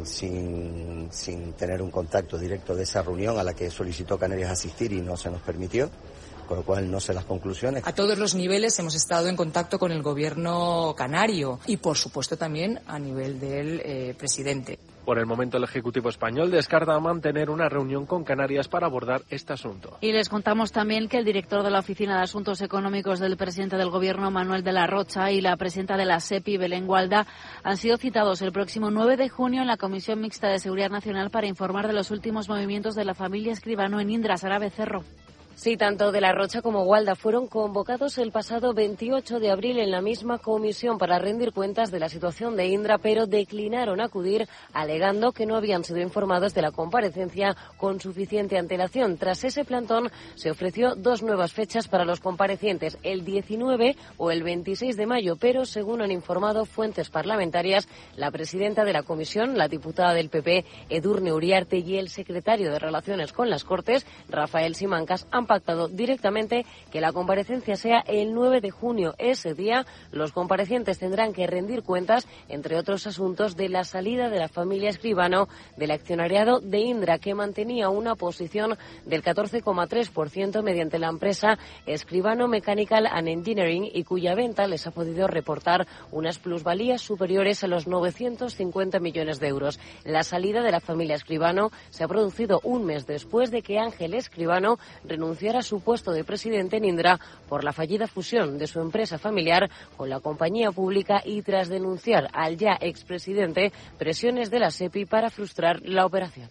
tener un contacto directo de esa reunión a la que solicitó Canarias asistir y no se nos permitió, con lo cual no sé las conclusiones. A todos los niveles hemos estado en contacto con el Gobierno canario y, por supuesto, también a nivel del presidente. Por el momento, el Ejecutivo español descarta mantener una reunión con Canarias para abordar este asunto. Y les contamos también que el director de la Oficina de Asuntos Económicos del presidente del Gobierno, Manuel de la Rocha, y la presidenta de la SEPI, Belén Gualda, han sido citados el próximo 9 de junio en la Comisión Mixta de Seguridad Nacional para informar de los últimos movimientos de la familia Escribano en Indra. Sara Becerro. Sí, tanto de la Rocha como Gualda fueron convocados el pasado 28 de abril en la misma comisión para rendir cuentas de la situación de Indra, pero declinaron acudir alegando que no habían sido informados de la comparecencia con suficiente antelación. Tras ese plantón se ofreció 2 nuevas fechas para los comparecientes, el 19 o el 26 de mayo, pero según han informado fuentes parlamentarias, la presidenta de la comisión, la diputada del PP, Edurne Uriarte, y el secretario de Relaciones con las Cortes, Rafael Simancas, han pactado directamente que la comparecencia sea el 9 de junio. Ese día los comparecientes tendrán que rendir cuentas, entre otros asuntos, de la salida de la familia Escribano del accionariado de Indra, que mantenía una posición del 14,3% mediante la empresa Escribano Mechanical and Engineering y cuya venta les ha podido reportar unas plusvalías superiores a los 950 millones de euros. La salida de la familia Escribano se ha producido un mes después de que Ángel Escribano renunció renunciar a su puesto de presidente en Indra por la fallida fusión de su empresa familiar con la compañía pública y tras denunciar al ya expresidente presiones de la SEPI para frustrar la operación.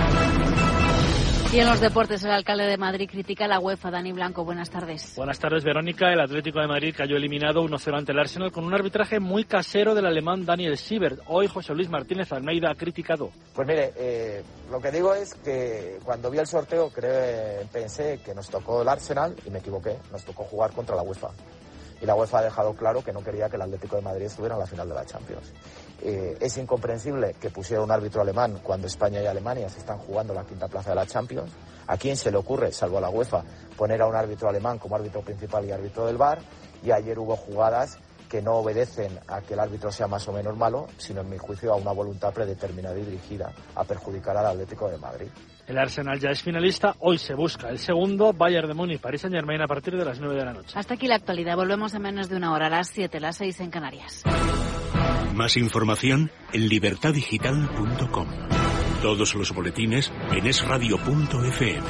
Y en los deportes, el alcalde de Madrid critica a la UEFA. Dani Blanco, buenas tardes. Buenas tardes, Verónica. El Atlético de Madrid cayó eliminado 1-0 ante el Arsenal con un arbitraje muy casero del alemán Daniel Siebert. Hoy José Luis Martínez Almeida ha criticado. Pues mire, lo que digo es que cuando vi el sorteo pensé que nos tocó el Arsenal y me equivoqué. Nos tocó jugar contra la UEFA. Y la UEFA ha dejado claro que no quería que el Atlético de Madrid estuviera en la final de la Champions. Es incomprensible que pusiera un árbitro alemán cuando España y Alemania se están jugando la quinta plaza de la Champions. ¿A quién se le ocurre, salvo a la UEFA, poner a un árbitro alemán como árbitro principal y árbitro del VAR? Y ayer hubo jugadas que no obedecen a que el árbitro sea más o menos malo, sino, en mi juicio, a una voluntad predeterminada y dirigida a perjudicar al Atlético de Madrid. El Arsenal ya es finalista, hoy se busca el segundo, Bayern de Múnich, Paris Saint-Germain a partir de las 9 de la noche. Hasta aquí la actualidad, volvemos en menos de una hora, a las 7, las 6 en Canarias. Más información en libertadigital.com. Todos los boletines en esradio.fm.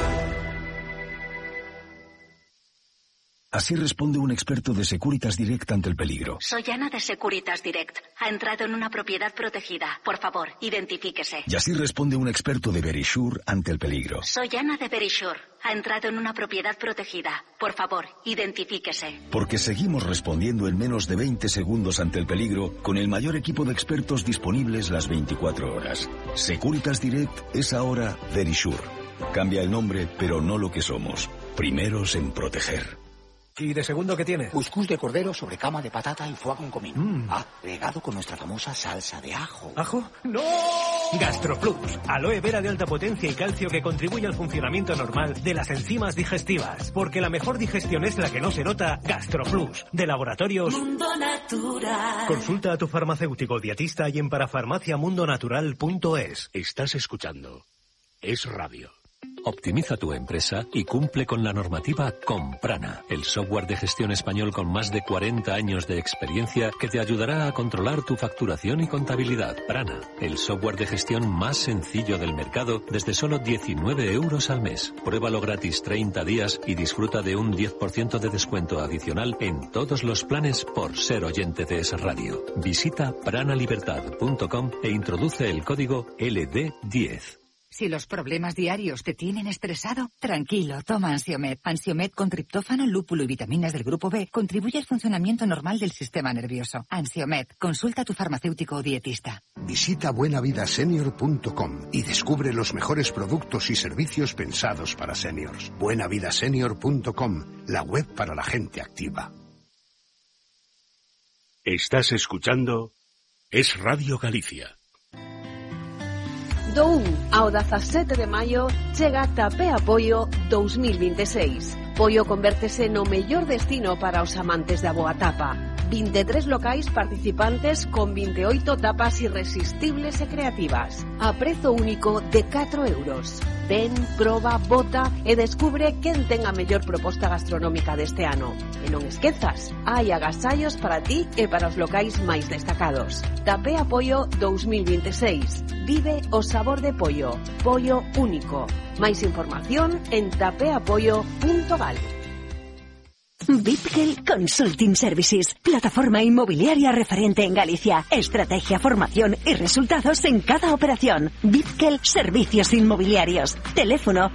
Así responde un experto de Securitas Direct ante el peligro. Soy Ana de Securitas Direct. Ha entrado en una propiedad protegida. Por favor, identifíquese. Y así responde un experto de Verisure ante el peligro. Soy Ana de Verisure. Ha entrado en una propiedad protegida. Por favor, identifíquese. Porque seguimos respondiendo en menos de 20 segundos ante el peligro con el mayor equipo de expertos disponibles las 24 horas. Securitas Direct es ahora Verisure. Cambia el nombre, pero no lo que somos. Primeros en proteger. ¿Y de segundo qué tiene? Cuscús de cordero sobre cama de patata y foie con comino. Regado con nuestra famosa salsa de ajo. ¿Ajo? ¡No! GastroPlus, aloe vera de alta potencia y calcio que contribuye al funcionamiento normal de las enzimas digestivas. Porque la mejor digestión es la que no se nota. GastroPlus, de Laboratorios Mundo Natural. Consulta a tu farmacéutico dietista y en parafarmaciamundonatural.es. Estás escuchando Es Radio. Optimiza tu empresa y cumple con la normativa con Prana, el software de gestión español con más de 40 años de experiencia que te ayudará a controlar tu facturación y contabilidad. Prana, el software de gestión más sencillo del mercado desde solo 19 euros al mes. Pruébalo gratis 30 días y disfruta de un 10% de descuento adicional en todos los planes por ser oyente de Es Radio. Visita pranalibertad.com e introduce el código LD10. Si los problemas diarios te tienen estresado, tranquilo, toma Ansiomed. Ansiomed con triptófano, lúpulo y vitaminas del grupo B contribuye al funcionamiento normal del sistema nervioso. Ansiomed, consulta a tu farmacéutico o dietista. Visita buenavidasenior.com y descubre los mejores productos y servicios pensados para seniors. buenavidasenior.com, la web para la gente activa. Estás escuchando Es Radio Galicia. Do 1 ao 17 de maio chega Tapea Pollo 2026. Pollo convértese no mellor destino para os amantes da boa tapa. 23 locais participantes con 28 tapas irresistibles e creativas. A prezo único de 4 euros. Ven, proba, vota e descubre quen ten a mellor proposta gastronómica deste ano. E non esquezas, hai agasallos para ti e para os locais máis destacados. Tapea Pollo 2026. Vive o sabor de pollo. Pollo único. Máis información en tapeapollo.gal. Bitgel Consulting Services, plataforma inmobiliaria referente en Galicia. Estrategia, formación y resultados en cada operación. Bitgel Servicios Inmobiliarios. Teléfono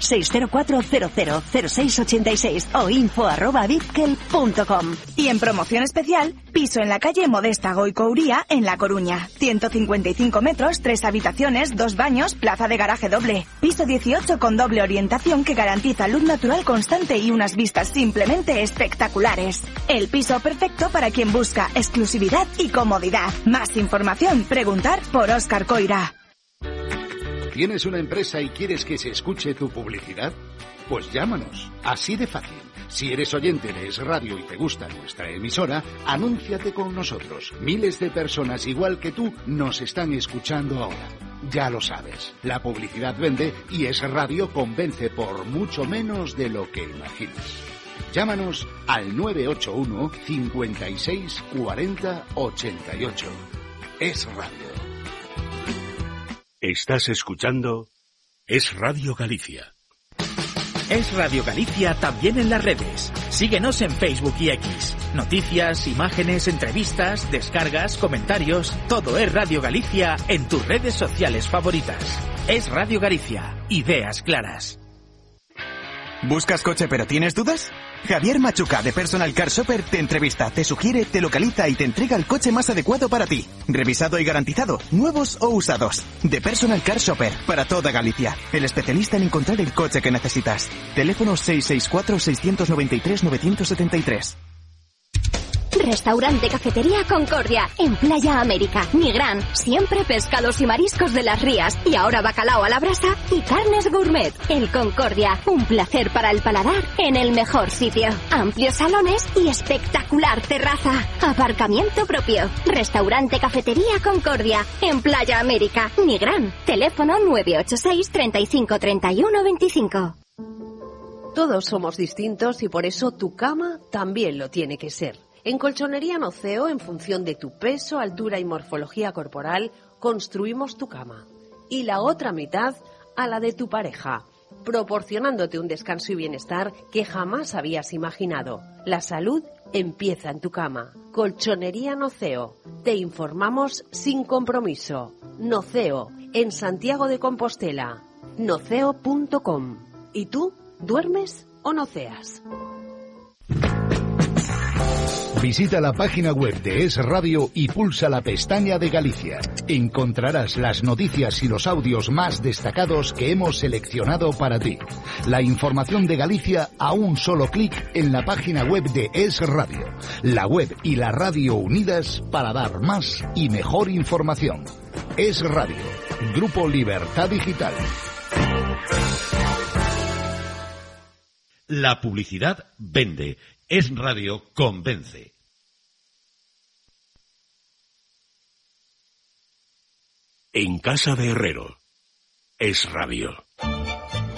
604-000686 o info@bitgel.com. Y en promoción especial, piso en la calle Modesta Goicouría, en La Coruña. 155 metros, 3 habitaciones, 2 baños, plaza de garaje doble. Piso 18 con doble orientación que garantiza luz natural constante y unas vistas simplemente espectaculares. El piso perfecto para quien busca exclusividad y comodidad. Más información, preguntar por Óscar Coira. ¿Tienes una empresa y quieres que se escuche tu publicidad? Pues llámanos, así de fácil. Si eres oyente de Es Radio y te gusta nuestra emisora, anúnciate con nosotros. Miles de personas igual que tú nos están escuchando ahora. Ya lo sabes, la publicidad vende y Es Radio convence por mucho menos de lo que imaginas. Llámanos al 981 56 40 88. Es Radio. Estás escuchando Es Radio Galicia. Es Radio Galicia también en las redes. Síguenos en Facebook y X. Noticias, imágenes, entrevistas, descargas, comentarios. Todo es Radio Galicia en tus redes sociales favoritas. Es Radio Galicia. Ideas claras. ¿Buscas coche pero tienes dudas? Javier Machuca de Personal Car Shopper te entrevista, te sugiere, te localiza y te entrega el coche más adecuado para ti. Revisado y garantizado, nuevos o usados. De Personal Car Shopper, para toda Galicia. El especialista en encontrar el coche que necesitas. Teléfono 664-693-973. Restaurante Cafetería Concordia, en Playa América, Nigrán, siempre pescados y mariscos de las rías, y ahora bacalao a la brasa y carnes gourmet. El Concordia, un placer para el paladar en el mejor sitio. Amplios salones y espectacular terraza. Aparcamiento propio. Restaurante Cafetería Concordia, en Playa América, Nigrán. Teléfono 986 35 31 25. Todos somos distintos y por eso tu cama también lo tiene que ser. En Colchonería Noceo, en función de tu peso, altura y morfología corporal, construimos tu cama. Y la otra mitad a la de tu pareja, proporcionándote un descanso y bienestar que jamás habías imaginado. La salud empieza en tu cama. Colchonería Noceo. Te informamos sin compromiso. Noceo, en Santiago de Compostela. Noceo.com. ¿Y tú, duermes o noceas? Visita la página web de Es Radio y pulsa la pestaña de Galicia. Encontrarás las noticias y los audios más destacados que hemos seleccionado para ti. La información de Galicia a un solo clic en la página web de Es Radio. La web y la radio unidas para dar más y mejor información. Es Radio. Grupo Libertad Digital. La publicidad vende. Es Radio convence. En casa de Herrero. Es Radio.